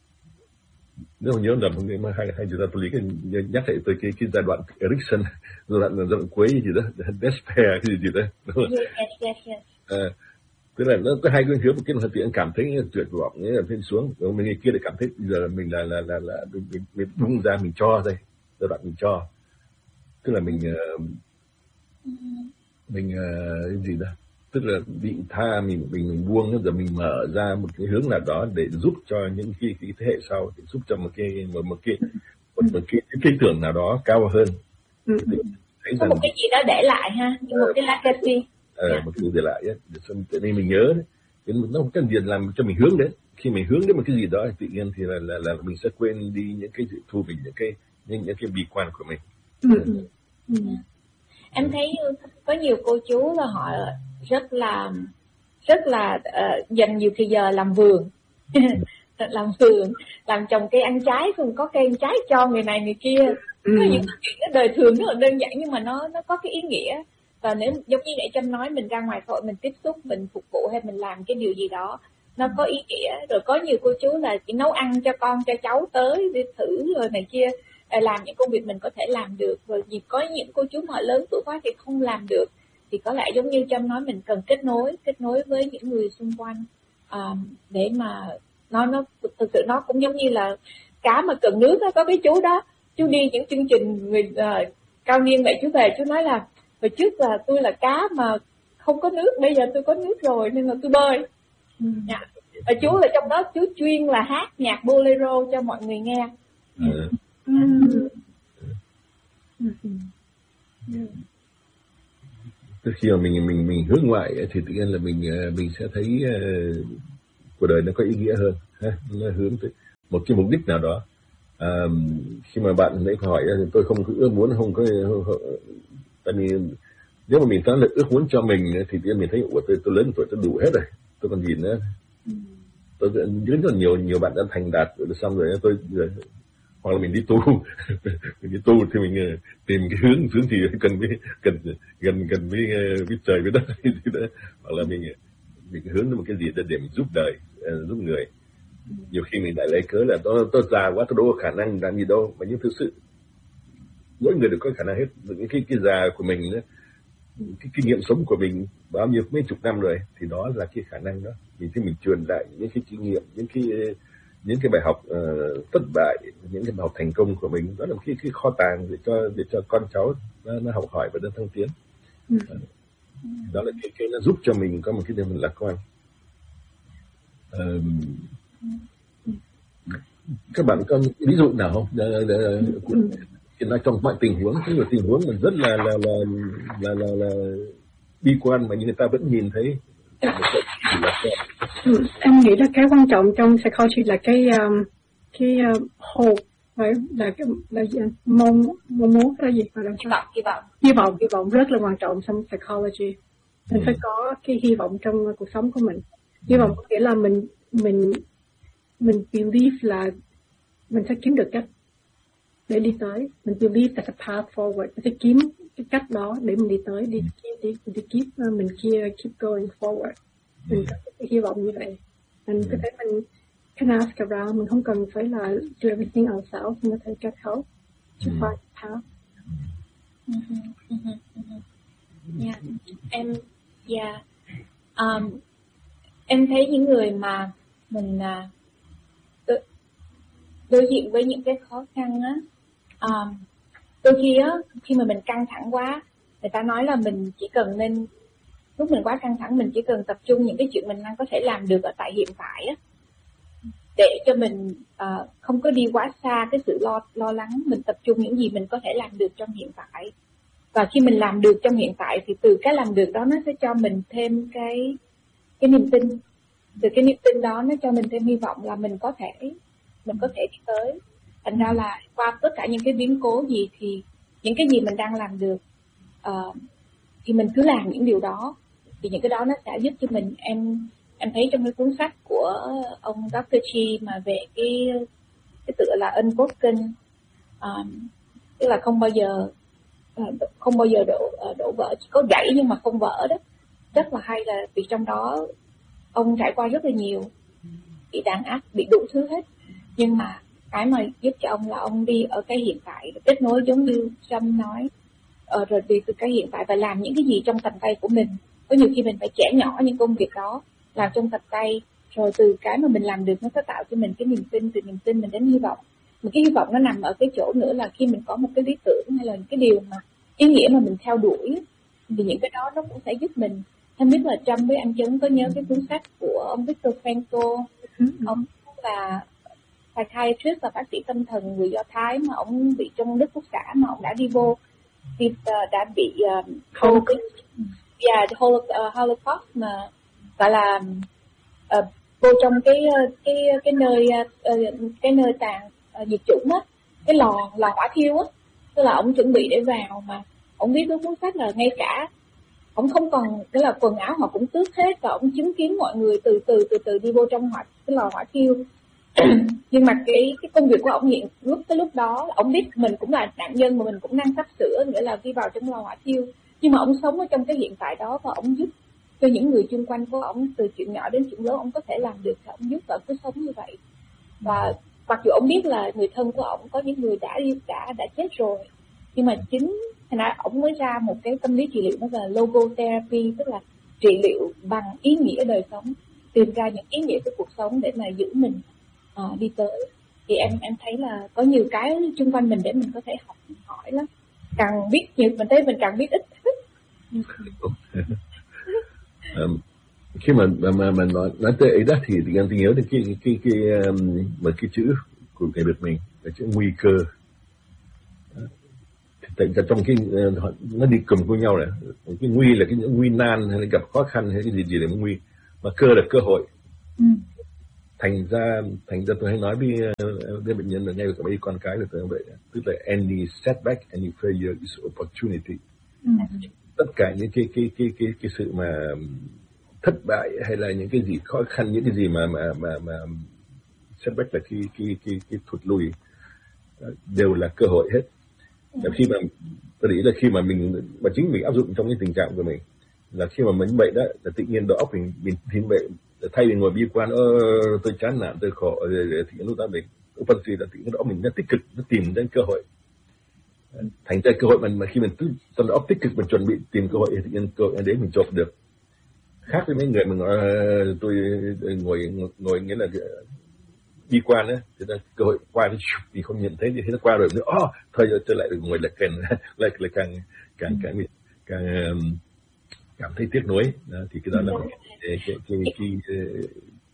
nếu mà nhớ lầm người mà hay hay chúng ta tôi lý cái nhắc lại tới cái cái giai đoạn Erikson, giai đoạn giai đoạn cuối gì đó, despair cái gì gì đó, đúng không? Yes, yes, yes. À, tức là nó có hai cái hướng, một cái là tự cảm thấy tuyệt vọng, nghĩa là lên xuống, rồi mình kia lại cảm thấy bây giờ mình là là là là mình, mình, mình bung ra mình cho đây, giai đoạn mình cho, tức là mình uh, mình uh, cái gì đó, tức là bị tha mình mình mình buông, rồi mình mở ra một cái hướng nào đó để giúp cho những cái, cái thế hệ sau, để giúp cho một cái một, một cái một, một cái cái tưởng nào đó cao hơn. Ừ. Thấy có rằng một cái gì đó để lại ha, như một cái legacy. Ờ, yeah. Một cái gì để lại ấy, để nên mình nhớ đấy, nó không cần gì làm cho mình hướng đến. Khi mình hướng đến một cái gì đó, tự nhiên thì là là, là mình sẽ quên đi những cái sự thu mình, những cái những những cái bi quan của mình. Ừ. Ừ. Ừ. Em thấy có nhiều cô chú là họ rất là rất là uh, dành nhiều thời giờ làm vườn, làm vườn, làm trồng cây ăn trái, không có cây ăn trái cho người này người kia. Ừ. Có những chuyện đời thường rất là đơn giản nhưng mà nó nó có cái ý nghĩa. Và nếu giống như nãy Trâm nói, mình ra ngoài xã hội mình tiếp xúc, mình phục vụ hay mình làm cái điều gì đó nó có ý nghĩa. Rồi có nhiều cô chú là chỉ nấu ăn cho con cho cháu tới đi thử rồi này kia, làm những công việc mình có thể làm được. Rồi vì có những cô chú mà lớn tuổi quá thì không làm được, thì có lẽ giống như Trâm nói, mình cần kết nối kết nối với những người xung quanh, um, để mà nó nó thực sự nó cũng giống như là cá mà cần nước đó. Có cái chú đó, chú đi những chương trình người uh, cao niên vậy, chú về chú nói là hồi trước là tôi là cá mà không có nước, bây giờ tôi có nước rồi nên là tôi bơi. Ừ. Dạ. Và chú là trong đó chú chuyên là hát nhạc bolero cho mọi người nghe. Ừ. Ừ. Ừ. Từ khi mà mình mình mình hướng ngoại thì tự nhiên là mình mình sẽ thấy uh, cuộc đời nó có ý nghĩa hơn, ha? Nó hướng tới một cái mục đích nào đó. À, khi mà bạn nãy hỏi tôi không có ước muốn, không có, không, tại vì nếu mà mình nói là ước muốn cho mình thì tự nhiên mình thấy ủa tôi, tôi lớn tuổi tôi đủ hết rồi, tôi còn gì nữa. Ừ. Tôi rất là nhiều nhiều bạn đã thành đạt rồi, xong rồi tôi rồi, hoặc là mình đi tu mình đi tu thì mình tìm cái hướng hướng thì cần với cần gần gần với với trời với đất đó, hoặc là mình mình hướng đến một cái gì để để mình giúp đời, giúp người. Nhiều khi mình lại lấy cớ là tôi tôi già quá, tôi đâu có khả năng làm gì đâu, mà nhưng thực sự mỗi người đều có khả năng hết. Những cái cái già của mình đó, cái kinh nghiệm sống của mình bao nhiêu mấy chục năm rồi, thì đó là cái khả năng đó. Mình khi mình truyền lại những cái kinh nghiệm, những cái những cái bài học uh, thất bại, những cái bài học thành công của mình, đó là một cái, cái kho tàng để cho để cho con cháu nó, nó học hỏi và nó thăng tiến. Ừ. Đó là cái cái nó giúp cho mình có một cái điều mình lạc quan. Uh, Các bạn có ví dụ nào không? Hiện nay trong mọi tình huống, cái tình huống mình rất là là là là là, là bi quan mà người ta vẫn nhìn thấy. Ừ, em nghĩ là cái quan trọng trong psychology là cái um, cái uh, hope, phải là cái là gì? mong mong muốn cái gì mà làm hy vọng hy vọng hy vọng hy vọng rất là quan trọng trong psychology. Mình phải có cái hy vọng trong cuộc sống của mình. Hy vọng có nghĩa là mình mình mình believe là mình sẽ kiếm được cách để đi tới. Mình believe there's a path forward. Mình sẽ kiếm cái cách đó để mình đi tới, đi đi đi, đi keep mình kia keep going forward. Mình có cái hy vọng như vậy. Mình có thể mình can ask around, mình không cần phải là do everything ourselves, mình có thể get help to find a path. Yeah. Em yeah. Um, em thấy những người mà mình uh, đối, đối diện với những cái khó khăn á, um, đôi khi á khi mà mình căng thẳng quá, người ta nói là mình chỉ cần nên lúc mình quá căng thẳng mình chỉ cần tập trung những cái chuyện mình đang có thể làm được ở tại hiện tại á, để cho mình uh, không có đi quá xa cái sự lo lo lắng. Mình tập trung những gì mình có thể làm được trong hiện tại, và khi mình làm được trong hiện tại thì từ cái làm được đó nó sẽ cho mình thêm cái cái niềm tin. Từ cái niềm tin đó nó cho mình thêm hy vọng là mình có thể mình có thể đi tới. Thành ra là qua tất cả những cái biến cố gì thì những cái gì mình đang làm được uh, thì mình cứ làm những điều đó, thì những cái đó nó sẽ giúp cho mình. Em em thấy trong cái cuốn sách của ông doctor Chi mà về cái cái tựa là Unbroken, um, tức là không bao giờ uh, không bao giờ đổ uh, đổ vỡ, chỉ có gãy nhưng mà không vỡ đó. Rất là hay là vì trong đó ông trải qua rất là nhiều, bị đàn áp, bị đủ thứ hết, nhưng mà cái mà giúp cho ông là ông đi ở cái hiện tại, kết nối giống như Trâm nói, ờ, rồi đi từ cái hiện tại và làm những cái gì trong tầm tay của mình. Có nhiều khi mình phải chẻ nhỏ những công việc đó, làm trong tầm tay, rồi từ cái mà mình làm được nó sẽ tạo cho mình cái niềm tin, từ niềm tin mình đến hy vọng. Một cái hy vọng nó nằm ở cái chỗ nữa là khi mình có một cái lý tưởng hay là cái điều mà ý nghĩa mà mình theo đuổi, thì những cái đó nó cũng sẽ giúp mình. Em biết là Trâm với anh Chấn có nhớ cái cuốn sách của ông Viktor Frankl, ông là psychiatrist và bác sĩ tâm thần người Do Thái mà ông bị trong Đức Quốc xã mà ông đã đi vô, thì uh, đã bị uh, Holocaust, yeah, Holocaust, uh, Holocaust mà gọi là uh, vô trong cái cái cái nơi uh, cái nơi tàn uh, diệt chủng á, cái lò lò hỏa thiêu á, tức là ông chuẩn bị để vào mà ông biết cái cuốn sách là ngay cả ông không còn cái là quần áo họ cũng tước hết, và ông chứng kiến mọi người từ từ từ từ đi vô trong hỏa cái lò hỏa thiêu. Nhưng mà cái cái công việc của ông hiện lúc cái lúc đó ông biết mình cũng là nạn nhân mà mình cũng đang sắp sửa nghĩa là đi vào trong lò hỏa thiêu, nhưng mà ông sống ở trong cái hiện tại đó và ông giúp cho những người xung quanh của ông, từ chuyện nhỏ đến chuyện lớn ông có thể làm được, thì ông giúp và cứ sống như vậy. Và mặc dù ông biết là người thân của ông có những người đã đã đã chết rồi, nhưng mà chính thành ra ông mới ra một cái tâm lý trị liệu nó là logotherapy, tức là trị liệu bằng ý nghĩa đời sống, tìm ra những ý nghĩa của cuộc sống để mà giữ mình uh, đi tới. Thì em em thấy là có nhiều cái xung quanh mình để mình có thể học hỏi lắm, càng biết nhiều mình thấy mình càng biết ít. um, khi mà mà mà nói nói tới ấy đó thì anh nhớ đến cái cái cái, cái um, một cái chữ của người Việt mình là chữ nguy cơ. Tại trong cái nó đi cùng với nhau này, cái nguy là cái nguy nan hay là gặp khó khăn hay cái gì gì là nguy, mà cơ là cơ hội. Ừ. Thành ra thành ra tôi hay nói với, với bệnh nhân là ngay cả mấy con cái là tôi vậy, tức là any setback, any failure is opportunity. Ừ. Tất cả những cái cái cái cái cái sự mà thất bại hay là những cái gì khó khăn, những cái gì mà mà mà mà setback là cái cái cái cái thụt lùi đều là cơ hội hết. Là khi mà tôi nghĩ là khi mà mình mà chính mình áp dụng trong cái tình trạng của mình là khi mà mình bệnh đó là tự nhiên đầu óc mình mình thiên bệnh, thay vì ngồi bi quan ơ tôi chán nản tôi khổ thì lúc đó mình phân suy là tự nhiên đầu óc mình nó tích cực, nó tìm ra cơ hội. Thành ra cơ hội mình mà khi mình cứ trong đầu óc tích cực mình chuẩn bị tìm cơ hội thì tự nhiên cơ hội đến mình chộp được. Khác với mấy người mình nói tôi ngồi ngồi nghĩa là đi qua nữa thì là cơ hội qua thì, thì không nhận thấy gì thì nó qua rồi nữa, oh, thôi trở lại được ngồi lại càng lại lại càng càng càng càng cảm thấy tiếc nuối đó, thì cái đó là cái cái cái, cái, cái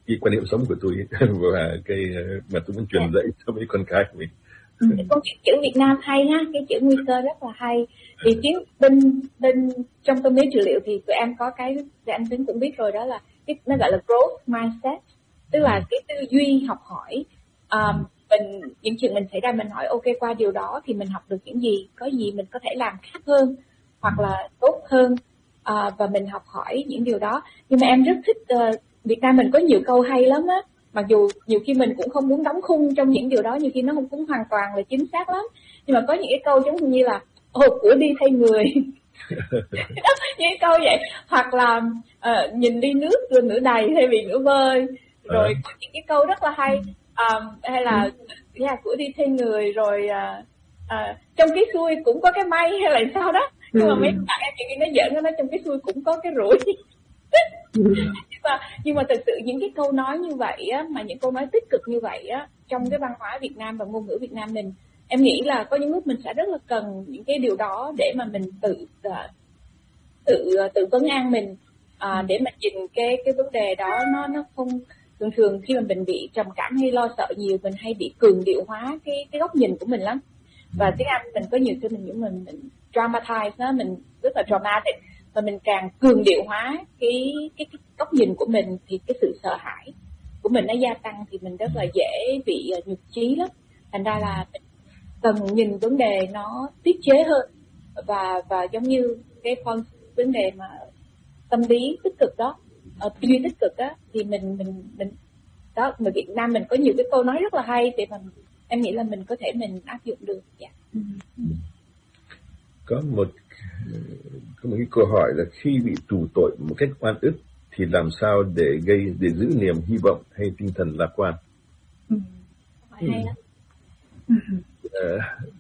cái quan niệm sống của tôi và cái mà tôi muốn truyền dạy cho mấy con cái của mình. Cái câu chữ Việt Nam hay ha, cái chữ nguy cơ rất là hay. Thì tiếng bên bên trong tâm lý trị liệu thì tụi em có cái thì anh Tính cũng biết rồi, đó là cái nó gọi là growth mindset, tức là cái tư duy học hỏi. Um, mình những chuyện mình xảy ra mình hỏi ok, qua điều đó thì mình học được những gì, có gì mình có thể làm khác hơn hoặc là tốt hơn, uh, và mình học hỏi những điều đó. Nhưng mà em rất thích uh, Việt Nam mình có nhiều câu hay lắm á, mặc dù nhiều khi mình cũng không muốn đóng khung trong những điều đó, nhiều khi nó không cũng hoàn toàn là chính xác lắm, nhưng mà có những cái câu giống như là ồ của đi thay người những cái câu vậy, hoặc là uh, nhìn ly nước rồi nửa đầy thay vì nửa vơi, rồi có những cái câu rất là hay, um, hay là yeah, của đi thay người, rồi uh, uh, trong cái xuôi cũng có cái may hay là sao đó, nhưng mà mấy bạn em chuyện nó giỡn, nó trong cái xuôi cũng có cái rủi. nhưng mà nhưng mà thực sự những cái câu nói như vậy á, mà những câu nói tích cực như vậy á, trong cái văn hóa Việt Nam và ngôn ngữ Việt Nam mình, em nghĩ là có những lúc mình sẽ rất là cần những cái điều đó để mà mình tự uh, tự uh, tự vấn an mình, uh, để mà nhìn cái cái vấn đề đó nó nó không thường thường khi mà mình bị trầm cảm hay lo sợ nhiều, mình hay bị cường điệu hóa cái cái góc nhìn của mình lắm. Và tiếng Anh mình có nhiều khi mình những mình, mình dramatize nó, mình rất là dramatic, và mình càng cường điệu hóa cái cái, cái góc nhìn của mình thì cái sự sợ hãi của mình nó gia tăng, thì mình rất là dễ bị uh, nhụt chí lắm. Thành ra là mình cần nhìn vấn đề nó tiết chế hơn, và và giống như cái con vấn đề mà tâm lý tích cực đó, tư duy tích cực đó, thì mình mình mình đó, người Việt Nam mình có nhiều cái câu nói rất là hay để mà em nghĩ là mình có thể mình áp dụng được. Dạ. Có một có một cái câu hỏi là khi bị tù tội một cách oan ức thì làm sao để gây để giữ niềm hy vọng hay tinh thần lạc quan? Ừ. Hay lắm. Uh,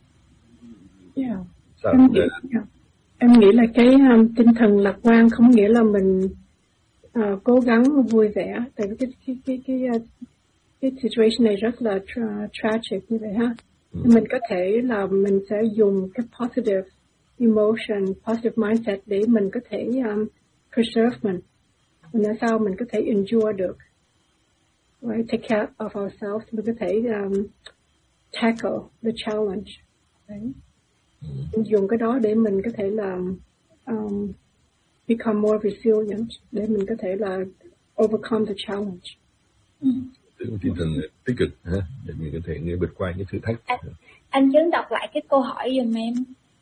yeah. sao, em, nghĩ, yeah. em nghĩ là cái um, tinh thần lạc quan không nghĩa là mình uh, cố gắng vui vẻ, tại vì cái cái cái cái, uh, cái situation này rất là tra- tragic như vậy ha. Ừ. Mình có thể là mình sẽ dùng cái positive emotion, positive mindset để mình có thể um, preserve mình, mình làm sao mình có thể endure được, right? Take care of ourselves, mình có thể um, tackle the challenge. Right? Mình dùng cái đó để mình có thể là um, become more resilient, để mình có thể là overcome the challenge. Ừ. Tinh thần tích cực ha, để mình có thể vượt qua những thử thách. Anh, anh Chấn đọc lại cái câu hỏi giùm em.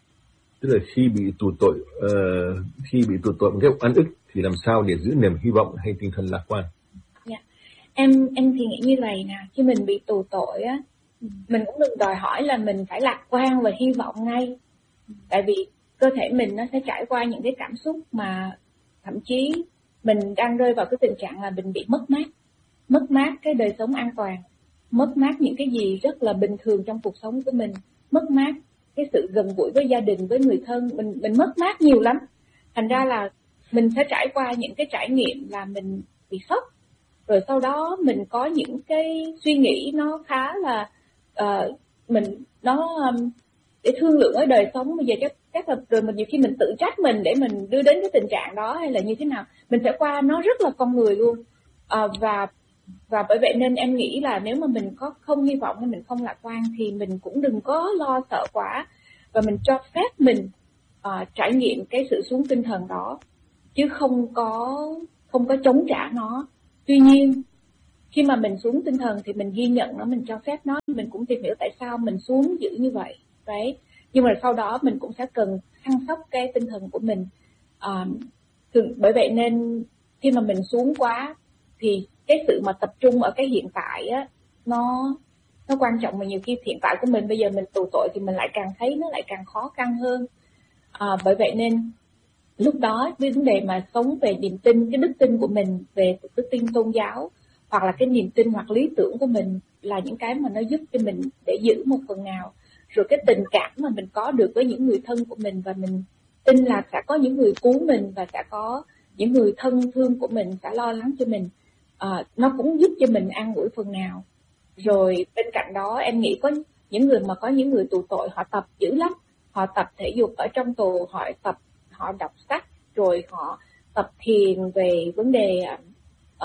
Tức là khi bị tù tội, uh, khi bị tù tội một cái oan ức thì làm sao để giữ niềm hy vọng hay tinh thần lạc quan? Dạ. Em em thì nghĩ như vậy nè, khi mình bị tù tội á, mình cũng đừng đòi hỏi là mình phải lạc quan và hy vọng ngay, tại vì cơ thể mình nó sẽ trải qua những cái cảm xúc mà thậm chí mình đang rơi vào cái tình trạng là mình bị mất mát, mất mát cái đời sống an toàn, mất mát những cái gì rất là bình thường trong cuộc sống của mình, mất mát cái sự gần gũi với gia đình, với người thân, mình mình mất mát nhiều lắm. Thành ra là mình sẽ trải qua những cái trải nghiệm là mình bị sốc, rồi sau đó mình có những cái suy nghĩ nó khá là uh, mình nó um, để thương lượng ở đời sống bây giờ chắc chắc là rồi mình nhiều khi mình tự trách mình để mình đưa đến cái tình trạng đó hay là như thế nào, mình sẽ qua nó rất là con người luôn. Uh, và và bởi vậy nên em nghĩ là nếu mà mình có không hy vọng hay mình không lạc quan thì mình cũng đừng có lo sợ quá, và mình cho phép mình uh, trải nghiệm cái sự xuống tinh thần đó, chứ không có không có chống trả nó. Tuy nhiên khi mà mình xuống tinh thần thì mình ghi nhận nó, mình cho phép nó, mình cũng tìm hiểu tại sao mình xuống dữ như vậy, đấy. Nhưng mà sau đó mình cũng sẽ cần săn sóc cái tinh thần của mình. À, thường, bởi vậy nên khi mà mình xuống quá thì cái sự mà tập trung ở cái hiện tại á, nó nó quan trọng, mà nhiều khi hiện tại của mình bây giờ mình tù tội thì mình lại càng thấy nó lại càng khó khăn hơn. À, bởi vậy nên lúc đó cái vấn đề mà sống về niềm tin, cái đức tin của mình về đức tin tôn giáo hoặc là cái niềm tin hoặc lý tưởng của mình là những cái mà nó giúp cho mình để giữ một phần nào. Rồi cái tình cảm mà mình có được với những người thân của mình, và mình tin là sẽ có những người cứu mình và sẽ có những người thân thương của mình sẽ lo lắng cho mình, à, nó cũng giúp cho mình an ủi phần nào. Rồi bên cạnh đó em nghĩ có những người mà có những người tù tội họ tập dữ lắm, họ tập thể dục ở trong tù, họ tập họ đọc sách, rồi họ tập thiền về vấn đề uh,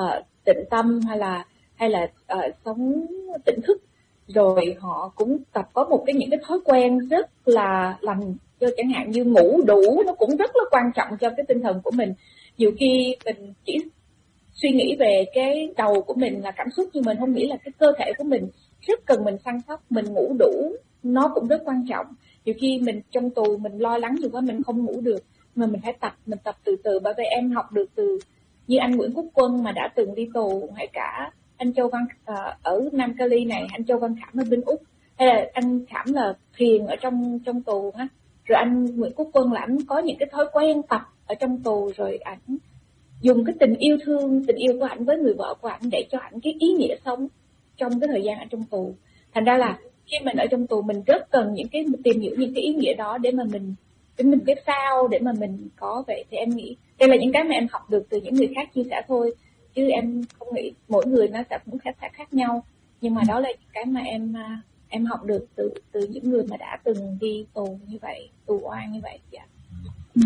tịnh tâm hay là hay là uh, sống tỉnh thức, rồi họ cũng tập có một cái những cái thói quen rất là lành, cho chẳng hạn như ngủ đủ, nó cũng rất là quan trọng cho cái tinh thần của mình. Nhiều khi mình chỉ suy nghĩ về cái đầu của mình là cảm xúc, nhưng mình không nghĩ là cái cơ thể của mình rất cần mình săn sóc. Mình ngủ đủ nó cũng rất quan trọng. Nhiều khi mình trong tù mình lo lắng nhiều quá mình không ngủ được, mà mình phải tập, mình tập từ từ. Bởi vậy em học được từ như anh Nguyễn Quốc Quân mà đã từng đi tù, hay cả anh Châu Văn uh, ở Nam Cali này, anh Châu Văn Khảm ở bên Úc, hay là anh Khảm là thiền ở trong trong tù ha. Rồi anh Nguyễn Quốc Quân là anh có những cái thói quen tập ở trong tù, rồi ảnh dùng cái tình yêu thương, tình yêu của ảnh với người vợ của ảnh để cho ảnh cái ý nghĩa sống trong cái thời gian ở trong tù. Thành ra là khi mình ở trong tù mình rất cần những cái tìm hiểu những cái ý nghĩa đó để mà mình để mình cái phao để mà mình có vậy. Thì em nghĩ đây là những cái mà em học được từ những người khác chia sẻ thôi, chứ em không nghĩ mỗi người nó sẽ cũng khác khác nhau. Nhưng mà đó là những cái mà em em học được từ từ những người mà đã từng đi tù như vậy, tù oan như vậy. Dạ. Ừ.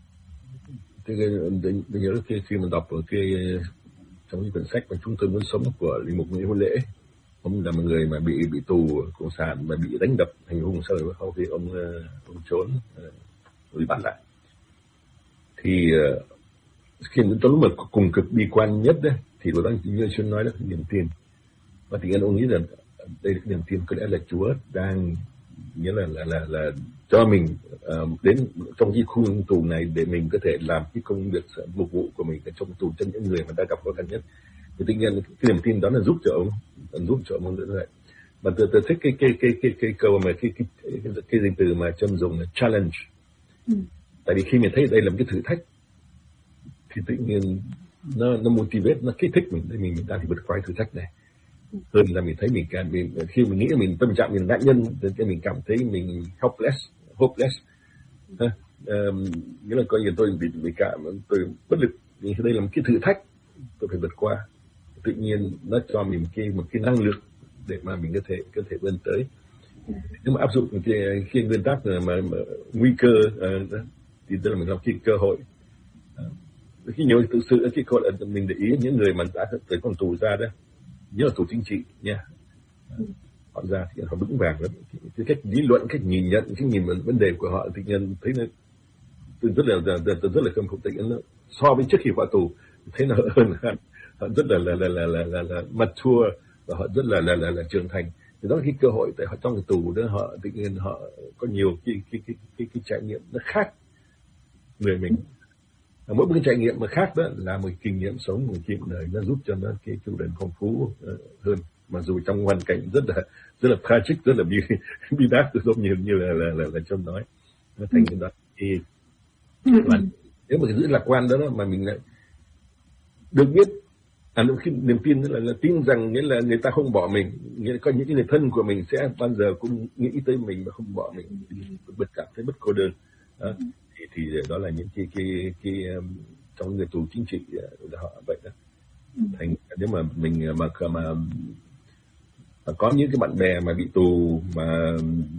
Tôi nhớ khi khi mình đọc ở cái trong cái quyển sách mà Chúng tôi muốn sống của Linh Mục Nguyễn Hữu Lễ, ông là một người mà bị bị tù cộng sản mà bị đánh đập hành hung, sau đó sau khi ông ông trốn bị bắt lại. Thì khi đến tối mà cùng cực bi quan nhất đấy, thì lúc đó như Xuân nói đó, niềm tin. Và thì ông nghĩ rằng đây là niềm tin có lẽ là Chúa đang nghĩa là là là, là cho mình uh, đến trong cái khu tù này để mình có thể làm cái công việc phục vụ của mình ở trong tù cho những người mà đã gặp khó khăn nhất. Thì tự nhiên cái niềm tin đó là giúp cho ông, giúp cho ông nữa vậy. Mà tôi tôi thích cái cái cái cái cái câu mà cái cái cái, cái, cái danh từ mà Trâm dùng là challenge. Ừ. Tại vì khi mình thấy đây là một cái thử thách thì tự nhiên nó nó motivate, nó kích thích mình để mình mình đang thì vượt qua thử thách này. Hơn là mình thấy mình cảm mình khi mình nghĩ là mình tâm trạng mình nạn nhân, thì mình cảm thấy mình helpless, hopeless. À, um, nghĩa là coi như tôi bị bị cảm, tôi bất lực. Vì đây là một cái thử thách tôi phải vượt qua. Tự nhiên nó cho mình cái một cái năng lượng để mà mình có thể có thể vươn tới. Nếu mà áp dụng cái khi nguyên tắc mà, mà, mà nguy cơ uh, thì tức là mình làm cái cơ hội. Uh, khi nhiều thực sự cái cơ hội là mình để ý những người mà đã tới con tù ra đó, nhớ là tù chính trị nha, họ ra thì họ vững vàng lắm. Cái cách lý luận, cách nhìn nhận, cái nhìn vấn đề của họ tự nhiên thấy nó tôi rất là rất, rất là khâm phục. Tự nhiên nó so với trước khi vào tù thấy nó hơn, họ rất là là là là là, là, là mature và họ rất là là là, là trưởng thành. Thì đó là cái cơ hội tại họ trong cái tù đó, họ tự nhiên họ có nhiều cái cái cái cái, cái trải nghiệm nó khác người mình. Mỗi cái trải nghiệm mà khác đó là một kinh nghiệm sống, một kinh nghiệm đời, nó giúp cho nó cái cuộc đời phong phú uh, hơn. Mà dù trong hoàn cảnh rất là rất là tragic, rất là bi bi đát, giống như như là là là, là Trâm nói, nó thành cái đó thì mà nếu mà cái giữ lạc quan đó, đó mà mình lại được biết, à, khi niềm tin là, là tin rằng nghĩa là người ta không bỏ mình, nghĩa là có những cái người thân của mình sẽ bao giờ cũng nghĩ tới mình và không bỏ mình, bất cảm thấy bất cô đơn. Đó. Thì, thì đó là những cái cái cái um, trong người tù chính trị là họ vậy đó. Thành nếu mà mình mà mà, mà có những cái bạn bè mà bị tù mà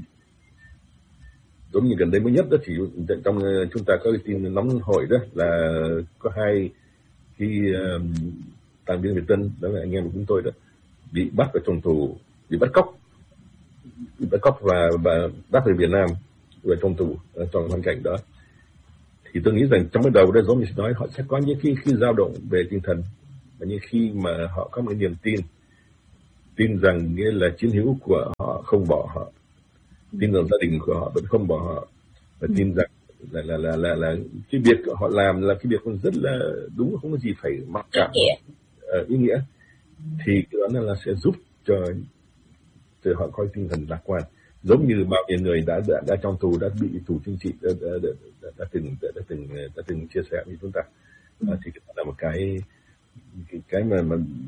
giống như gần đây mới nhất đó, thì trong chúng ta có cái tin nóng hổi đó là có hai cái um, tàng viên Việt Tân, đó là anh em của chúng tôi đó, bị bắt ở trong tù, bị bắt cóc, bị bắt cóc và và bắt về Việt Nam ở trong tù trong hoàn cảnh đó. Thì tôi nghĩ rằng trong cái đầu đó giống như nói, họ sẽ có những khi khi dao động về tinh thần, và những khi mà họ có một niềm tin, tin rằng nghĩa là chiến hữu của họ không bỏ họ, tin rằng gia đình của họ vẫn không bỏ họ, và tin rằng là là là là, là cái việc họ làm là cái việc rất là đúng, không có gì phải mặc cảm, uh, ý nghĩa. Thì cái đó là sẽ giúp cho, cho họ có tinh thần lạc quan, giống như bao nhiêu người đã đã, đã trong tù, đã bị tù chính trị đã, đã, đã, đã, đã từng đã, đã từng đã từng chia sẻ với chúng ta. À, thì đó là một cái cái cái mà, mà